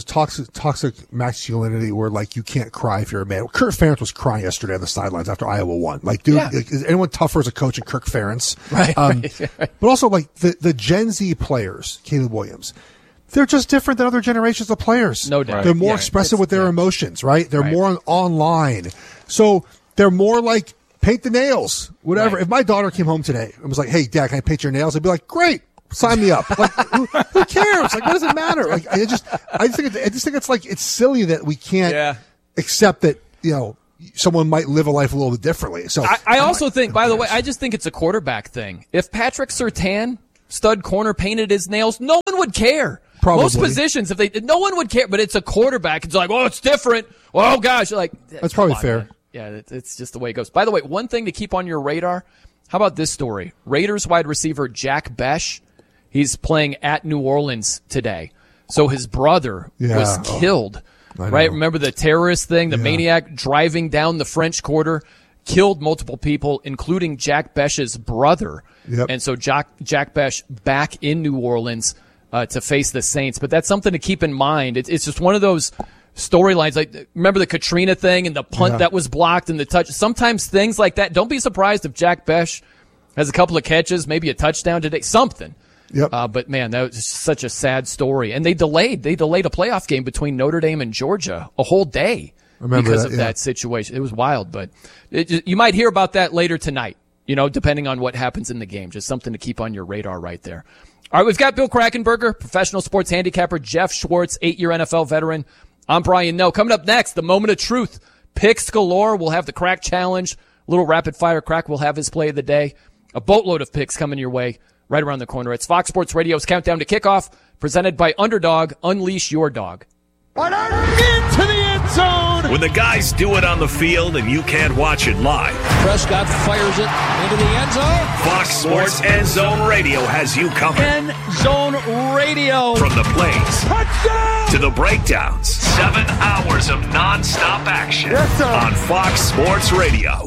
toxic masculinity where, like, you can't cry if you're a man. Kirk Ferentz was crying yesterday on the sidelines after Iowa won. Like, dude, is anyone tougher as a coach than Kirk Ferentz? Right. But also, like, the Gen Z players, Caleb Williams, they're just different than other generations of players. No doubt. They're more expressive with their emotions, right? They're more online. So they're more like, paint the nails, whatever. If my daughter came home today and was like, hey, Dad, can I paint your nails? I'd be like, great. Sign me up. Like, who cares? Like, what does it matter? Like, I just think it's like, it's silly that we can't accept that, someone might live a life a little bit differently. So I also think, by the way, I just think it's a quarterback thing. If Patrick Surtain, stud corner, painted his nails, no one would care. Probably. Most positions, no one would care, but it's a quarterback. It's like, oh, it's different. Oh gosh, like that's probably fair. Man. Yeah, it's just the way it goes. By the way, one thing to keep on your radar. How about this story? Raiders wide receiver Jack Besh, he's playing at New Orleans today. So his brother was killed. Right? Remember the terrorist thing? The maniac driving down the French Quarter, killed multiple people, including Jack Besh's brother. Yep. And so Jack Besh back in New Orleans to face the Saints. But that's something to keep in mind. It's just one of those storylines. Like, remember the Katrina thing and the punt that was blocked and the touch? Sometimes things like that. Don't be surprised if Jack Besh has a couple of catches, maybe a touchdown today, something. Yep. But man, that was such a sad story. And they delayed a playoff game between Notre Dame and Georgia a whole day because of that situation. It was wild, but you might hear about that later tonight, depending on what happens in the game. Just something to keep on your radar right there. All right, we've got Bill Krackomberger, professional sports handicapper, Jeff Schwartz, 8-year NFL veteran. I'm Brian Noe. Coming up next, the moment of truth. Picks galore. We'll have the Crack Challenge. A little rapid fire. Crack will have his play of the day. A boatload of picks coming your way right around the corner. It's Fox Sports Radio's Countdown to Kickoff, presented by Underdog. Unleash your dog. Into the end zone. When the guys do it on the field and you can't watch it live. Prescott fires it into the end zone. Fox Sports End Zone Radio has you covered. End Zone Radio. From the plays Touchdown! to the breakdowns. 7 hours of nonstop action on Fox Sports Radio.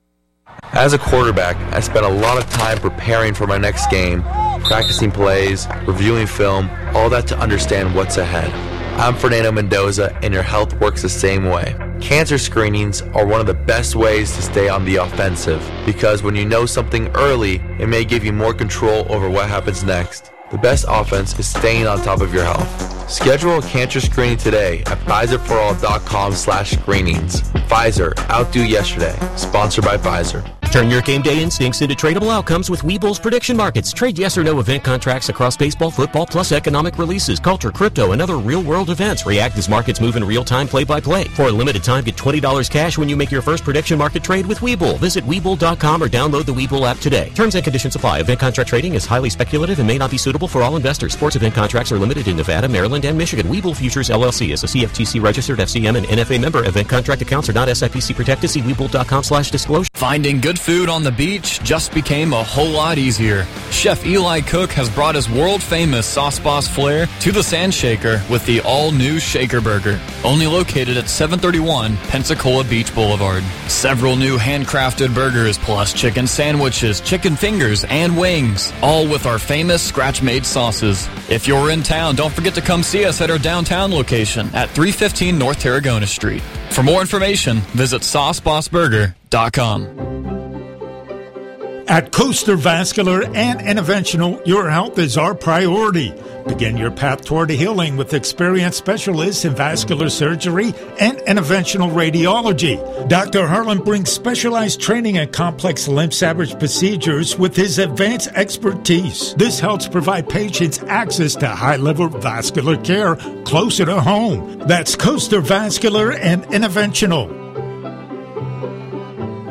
As a quarterback, I spent a lot of time preparing for my next game, practicing plays, reviewing film, all that to understand what's ahead. I'm Fernando Mendoza, and your health works the same way. Cancer screenings are one of the best ways to stay on the offensive, because when you know something early, it may give you more control over what happens next. The best offense is staying on top of your health. Schedule a cancer screening today at PfizerForAll.com/screenings. Pfizer, outdo yesterday. Sponsored by Pfizer. Turn your game day instincts into tradable outcomes with Webull's prediction markets. Trade yes or no event contracts across baseball, football, plus economic releases, culture, crypto, and other real-world events. React as markets move in real time, play-by-play. For a limited time, get $20 cash when you make your first prediction market trade with Webull. Visit Webull.com or download the Webull app today. Terms and conditions apply. Event contract trading is highly speculative and may not be suitable for all investors. Sports event contracts are limited in Nevada, Maryland, and Michigan. Webull Futures LLC is a CFTC registered FCM and NFA member. Event contract accounts are not SIPC protected. See Webull.com/disclosure. Finding good food on the beach just became a whole lot easier. Chef Eli Cook has brought his world-famous Sauce Boss flair to the Sand Shaker with the all-new Shaker Burger, only located at 731 Pensacola Beach Boulevard. Several new handcrafted burgers plus chicken sandwiches, chicken fingers, and wings, all with our famous scratch-made sauces. If you're in town, don't forget to come see us at our downtown location at 315 North Tarragona Street. For more information, visit SauceBossBurger.com. At Coaster Vascular and Interventional, your health is our priority. Begin your path toward healing with experienced specialists in vascular surgery and interventional radiology. Dr. Harlan brings specialized training in complex limb salvage procedures with his advanced expertise. This helps provide patients access to high-level vascular care closer to home. That's Coaster Vascular and Interventional.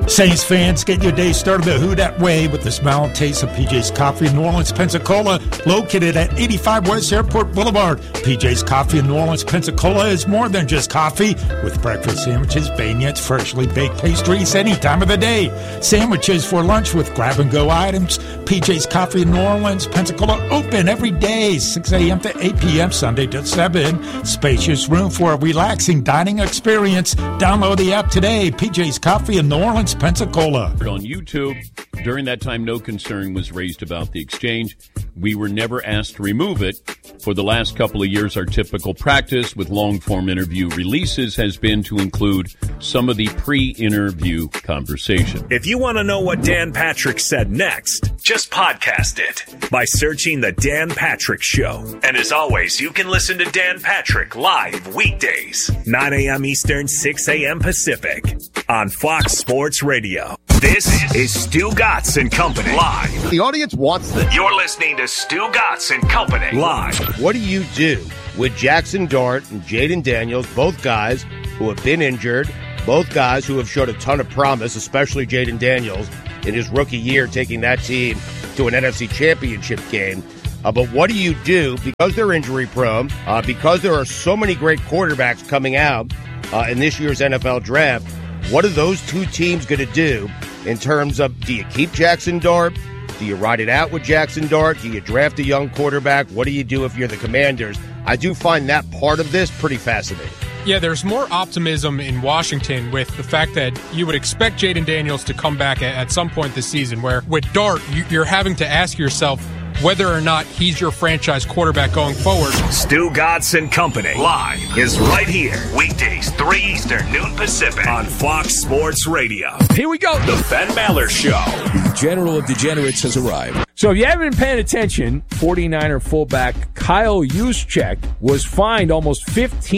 Saints fans, get your day started the Who Dat way with the smile and taste of PJ's Coffee in New Orleans, Pensacola, located at 85 West Airport Boulevard. PJ's Coffee in New Orleans, Pensacola is more than just coffee, with breakfast sandwiches, beignets, freshly baked pastries any time of the day. Sandwiches for lunch with grab-and-go items. PJ's Coffee in New Orleans, Pensacola, open every day, 6 a.m. to 8 p.m., Sunday to 7. Spacious room for a relaxing dining experience. Download the app today. PJ's Coffee in New Orleans, Pensacola. On YouTube, during that time, no concern was raised about the exchange. We were never asked to remove it. For the last couple of years, our typical practice with long-form interview releases has been to include some of the pre-interview conversation. If you want to know what Dan Patrick said next, just podcast it by searching The Dan Patrick Show. And as always, you can listen to Dan Patrick live weekdays, 9 a.m. Eastern, 6 a.m. Pacific on Fox Sports Radio. This is Stu Gatz and Company live. The audience wants this. You're listening to Stu Gatz and Company live. What do you do with Jackson Dart and Jaden Daniels, both guys who have been injured, both guys who have showed a ton of promise, especially Jaden Daniels in his rookie year, taking that team to an NFC Championship game? But what do you do because they're injury prone, because there are so many great quarterbacks coming out in this year's NFL draft? What are those two teams going to do in terms of, do you keep Jackson Dart? Do you ride it out with Jackson Dart? Do you draft a young quarterback? What do you do if you're the Commanders? I do find that part of this pretty fascinating. Yeah, there's more optimism in Washington with the fact that you would expect Jaden Daniels to come back at some point this season, where with Dart, you're having to ask yourself whether or not he's your franchise quarterback going forward. Stu Gatz and Company live is right here. Weekdays, 3 Eastern, noon Pacific on Fox Sports Radio. Here we go. The Ben Maller Show. The General of Degenerates has arrived. So if you haven't been paying attention, 49er fullback Kyle Juszczyk was fined almost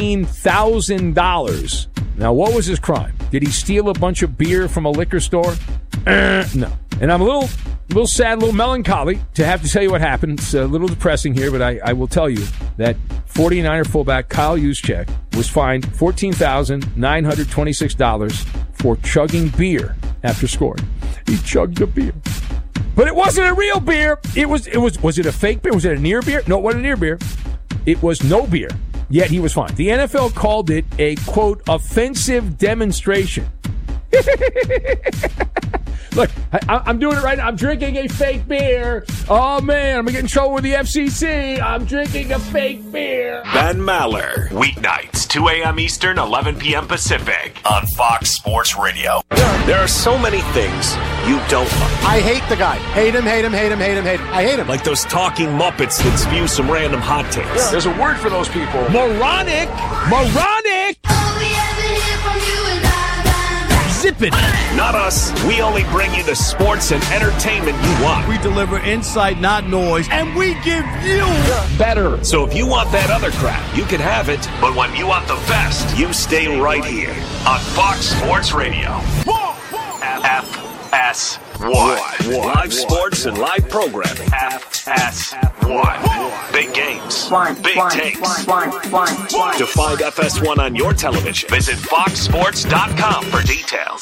$15,000. Now, what was his crime? Did he steal a bunch of beer from a liquor store? No. And I'm a little sad, a little melancholy to have to tell you what happened. It's a little depressing here, but I will tell you that 49er fullback Kyle Juszczyk was fined $14,926 for chugging beer after scoring. He chugged a beer. But it wasn't a real beer. Was it a fake beer? Was it a near beer? No, it wasn't a near beer. It was no beer. Yet he was fined. The NFL called it a, quote, offensive demonstration. Look, I'm doing it right now. I'm drinking a fake beer. Oh, man, I'm going to get in trouble with the FCC. I'm drinking a fake beer. Ben Maller, weeknights, 2 a.m. Eastern, 11 p.m. Pacific on Fox Sports Radio. There are so many things you don't like. I hate the guy. Hate him, hate him, hate him, hate him, hate him. I hate him. Like those talking Muppets that spew some random hot takes. Yeah. There's a word for those people. Moronic. Moronic. Zip it. Not us. We only bring you the sports and entertainment you want. We deliver insight, not noise, and we give you better. So if you want that other crap, you can have it. But when you want the best, you stay right here on Fox Sports Radio. FS1. Live sports and live programming. FS1. Big games. Big takes. To find FS1 on your television, visit foxsports.com for details.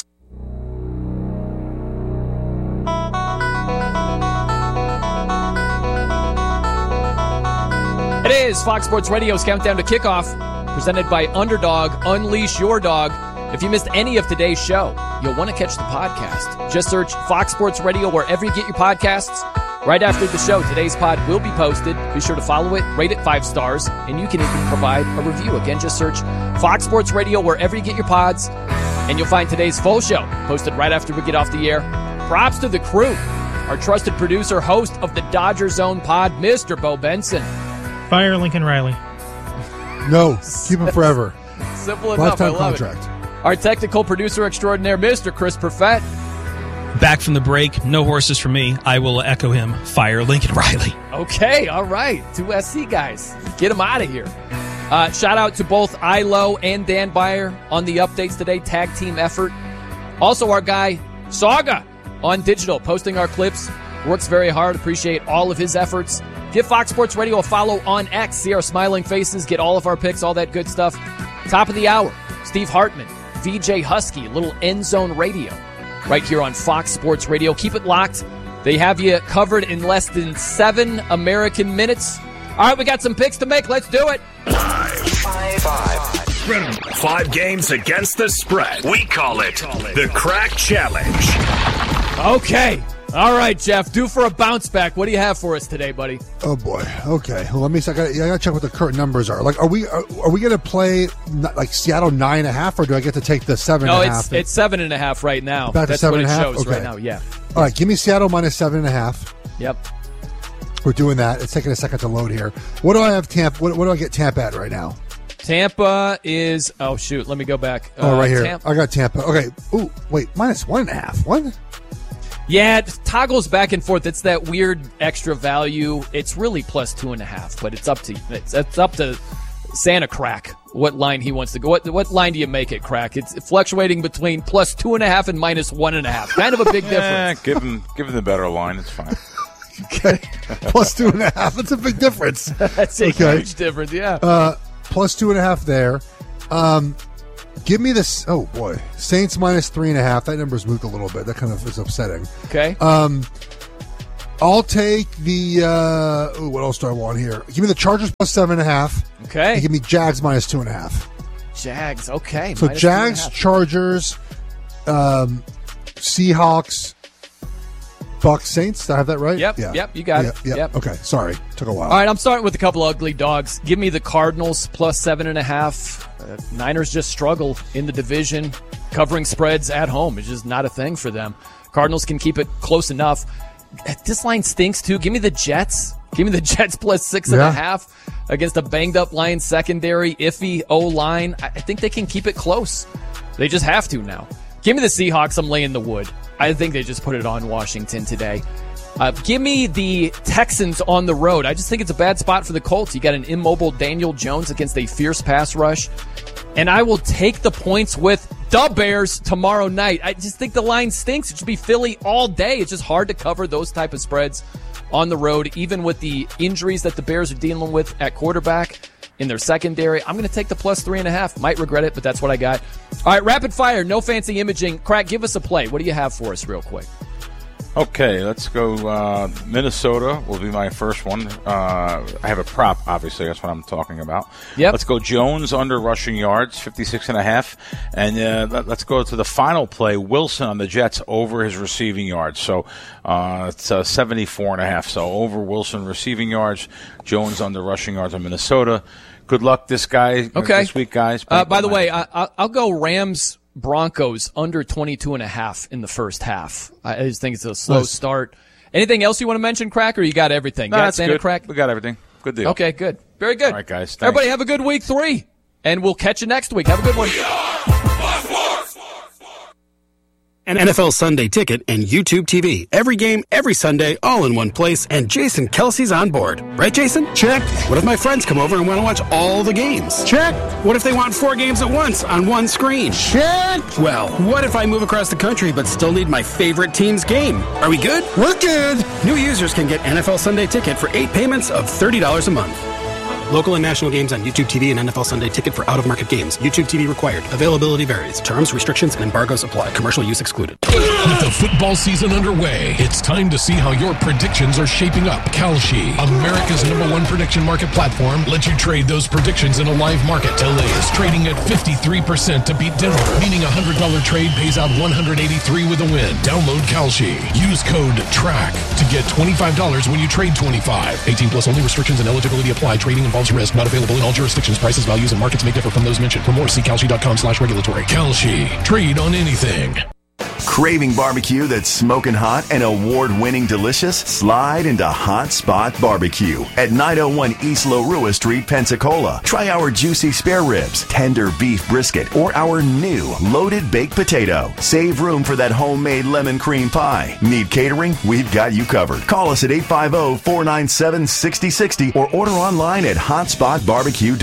It is Fox Sports Radio's Countdown to Kickoff, presented by Underdog. Unleash your dog. If you missed any of today's show, you'll want to catch the podcast. Just search Fox Sports Radio wherever you get your podcasts. Right after the show, today's pod will be posted. Be sure to follow it, rate it 5 stars, and you can even provide a review. Again, just search Fox Sports Radio wherever you get your pods, and you'll find today's full show posted right after we get off the air. Props to the crew. Our trusted producer, host of the Dodger Zone pod, Mr. Bo Benson. Fire Lincoln Riley. No, keep him forever. Simple enough. Lifetime I love contract. It. Our technical producer extraordinaire, Mr. Chris Perfett. Back from the break, no horses for me. I will echo him. Fire Lincoln Riley. Okay, all right. 2 SC guys. Get them out of here. Shout out to both Ilo and Dan Beyer on the updates today. Tag team effort. Also, our guy, Saga, on digital, posting our clips. Works very hard. Appreciate all of his efforts. Give Fox Sports Radio a follow on X. See our smiling faces. Get all of our picks, all that good stuff. Top of the hour, Steve Hartman, VJ Husky, little End Zone Radio. right here on Fox Sports Radio. Keep it locked. They have you covered in less than 7 American minutes. All right, we got some picks to make. Let's do it. 5 games against the spread. We call it the Crack Challenge. Okay. All right, Jeff. Due for a bounce back. What do you have for us today, buddy? Oh boy. Okay. Well, let me. I gotta check what the current numbers are. Like, are we gonna play like Seattle 9.5, or do I get to take the 7.5? No, it's 7.5 right now. Back That's to 7.5. what it shows Okay. right now. Yeah. All right. Give me Seattle minus 7.5. Yep. We're doing that. It's taking a second to load here. What do I have Tampa? What do I get Tampa at right now? Tampa is. Oh shoot. Let me go back. Right here. I got Tampa. Okay. Ooh, wait. Minus 1.5. What? Yeah, it toggles back and forth. It's that weird extra value. It's really plus 2.5, but it's up to Santa Crack what line he wants to go. What line do you make it, Crack? It's fluctuating between plus 2.5 and minus 1.5. Kind of a big difference. Give him the better line. It's fine. Okay, plus 2.5. That's a big difference. That's a huge difference. Yeah. Plus 2.5 there. Give me this. Oh boy, Saints minus 3.5. That number's moved a little bit. That kind of is upsetting. Okay. I'll take the. What else do I want here? Give me the Chargers plus 7.5. Okay. And give me Jags minus 2.5. Jags. Okay. So minus Jags, 2.5. Chargers, Seahawks, Bucks, Saints. Did I have that right? Yep. Yeah. Yep. You got it. Yep. Yep. Okay. Sorry. Took a while. All right. I'm starting with a couple ugly dogs. Give me the Cardinals plus 7.5. Niners just struggle in the division. Covering spreads at home is just not a thing for them. Cardinals can keep it close enough. This line stinks too. Give me the Jets. Give me the Jets plus 6.5 against a banged up Lions secondary, iffy O-line. I think they can keep it close. They just have to now. Give me the Seahawks. I'm laying the wood. I think they just put it on Washington today. Give me the Texans on the road. I just think it's a bad spot for the Colts. You got an immobile Daniel Jones against a fierce pass rush. And I will take the points with the Bears tomorrow night. I just think the line stinks. It should be Philly all day. It's just hard to cover those type of spreads on the road, even with the injuries that the Bears are dealing with at quarterback in their secondary. I'm going to take the plus 3.5. Might regret it, but that's what I got. All right, rapid fire, no fancy imaging. Crack, give us a play. What do you have for us real quick? Okay, let's go. Minnesota will be my first one. I have a prop, obviously. That's what I'm talking about. Yep. Let's go Jones under rushing yards, 56.5. And let's go to the final play, Wilson on the Jets over his receiving yards. So it's 74.5. So over Wilson receiving yards, Jones under rushing yards on Minnesota. Good luck this week, guys. By the way, I'll go Rams Broncos under 22.5 in the first half. I just think it's a slow start. Anything else you want to mention, Crack, or you got everything? No, you got that's Santa good. Crack? We got everything. Good deal. Okay, good. Very good. All right, guys. Thanks. Everybody have a good week 3, and we'll catch you next week. Have a good one. An NFL Sunday Ticket and YouTube TV. Every game, every Sunday, all in one place, and Jason Kelsey's on board. Right, Jason? Check. What if my friends come over and want to watch all the games? Check. What if they want 4 games at once on one screen? Check. Well, what if I move across the country but still need my favorite team's game? Are we good? We're good. New users can get NFL Sunday Ticket for 8 payments of $30 a month. Local and national games on YouTube TV and NFL Sunday Ticket for out-of-market games. YouTube TV required. Availability varies. Terms, restrictions, and embargoes apply. Commercial use excluded. With the football season underway, it's time to see how your predictions are shaping up. Kalshi, America's #1 prediction market platform, lets you trade those predictions in a live market. LA is trading at 53% to beat Denver, meaning a $100 trade pays out $183 with a win. Download Kalshi. Use code TRACK to get $25 when you trade $25. 18 plus only. Restrictions and eligibility apply. Trading involves risk. Not available in all jurisdictions. Prices, values, and markets may differ from those mentioned. For more, see Kalshi.com/regulatory. Kalshi. Trade on anything. Craving barbecue that's smoking hot and award-winning delicious? Slide into Hot Spot Barbecue at 901 East Larua Street, Pensacola. Try our juicy spare ribs, tender beef brisket, or our new loaded baked potato. Save room for that homemade lemon cream pie. Need catering? We've got you covered. Call us at 850-497-6060 or order online at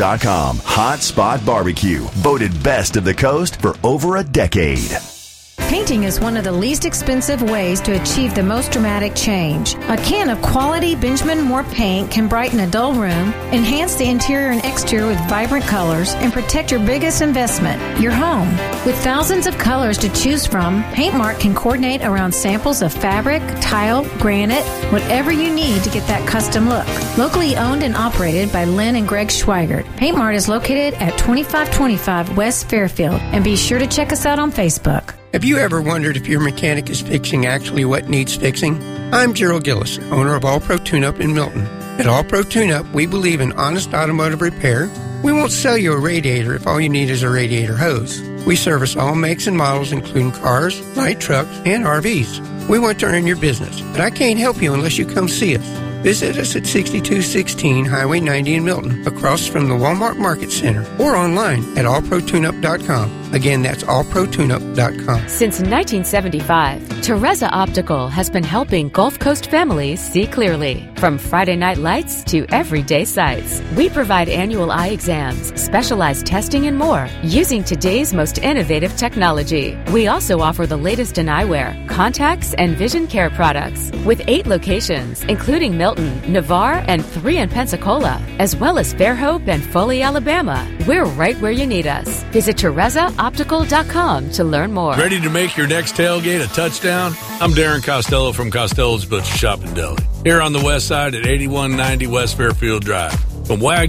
hotspotbarbecue.com. Hot Spot Barbecue, voted best of the coast for over a decade. Painting is one of the least expensive ways to achieve the most dramatic change. A can of quality Benjamin Moore paint can brighten a dull room, enhance the interior and exterior with vibrant colors, and protect your biggest investment, your home. With thousands of colors to choose from, Paintmark can coordinate around samples of fabric, tile, granite, whatever you need to get that custom look. Locally owned and operated by Lynn and Greg Schweigert, Paintmark is located at 2525 West Fairfield, and be sure to check us out on Facebook. Have you ever wondered if your mechanic is fixing actually what needs fixing? I'm Gerald Gillis, owner of All Pro Tune-Up in Milton. At All Pro Tune-Up, we believe in honest automotive repair. We won't sell you a radiator if all you need is a radiator hose. We service all makes and models, including cars, light trucks, and RVs. We want to earn your business, but I can't help you unless you come see us. Visit us at 6216 Highway 90 in Milton, across from the Walmart Market Center, or online at allprotuneup.com. Again, that's allprotuneup.com. Since 1975, Teresa Optical has been helping Gulf Coast families see clearly. From Friday night lights to everyday sights, we provide annual eye exams, specialized testing, and more using today's most innovative technology. We also offer the latest in eyewear, contacts, and vision care products. With 8 locations, including Milton, Navarre, and 3 in Pensacola, as well as Fairhope and Foley, Alabama, we're right where you need us. Visit TeresaOptical.com to learn more. Ready to make your next tailgate a touchdown? I'm Darren Costello from Costello's Butcher Shop in Deli, here on the west side at 8190 West Fairfield Drive. From Wagyu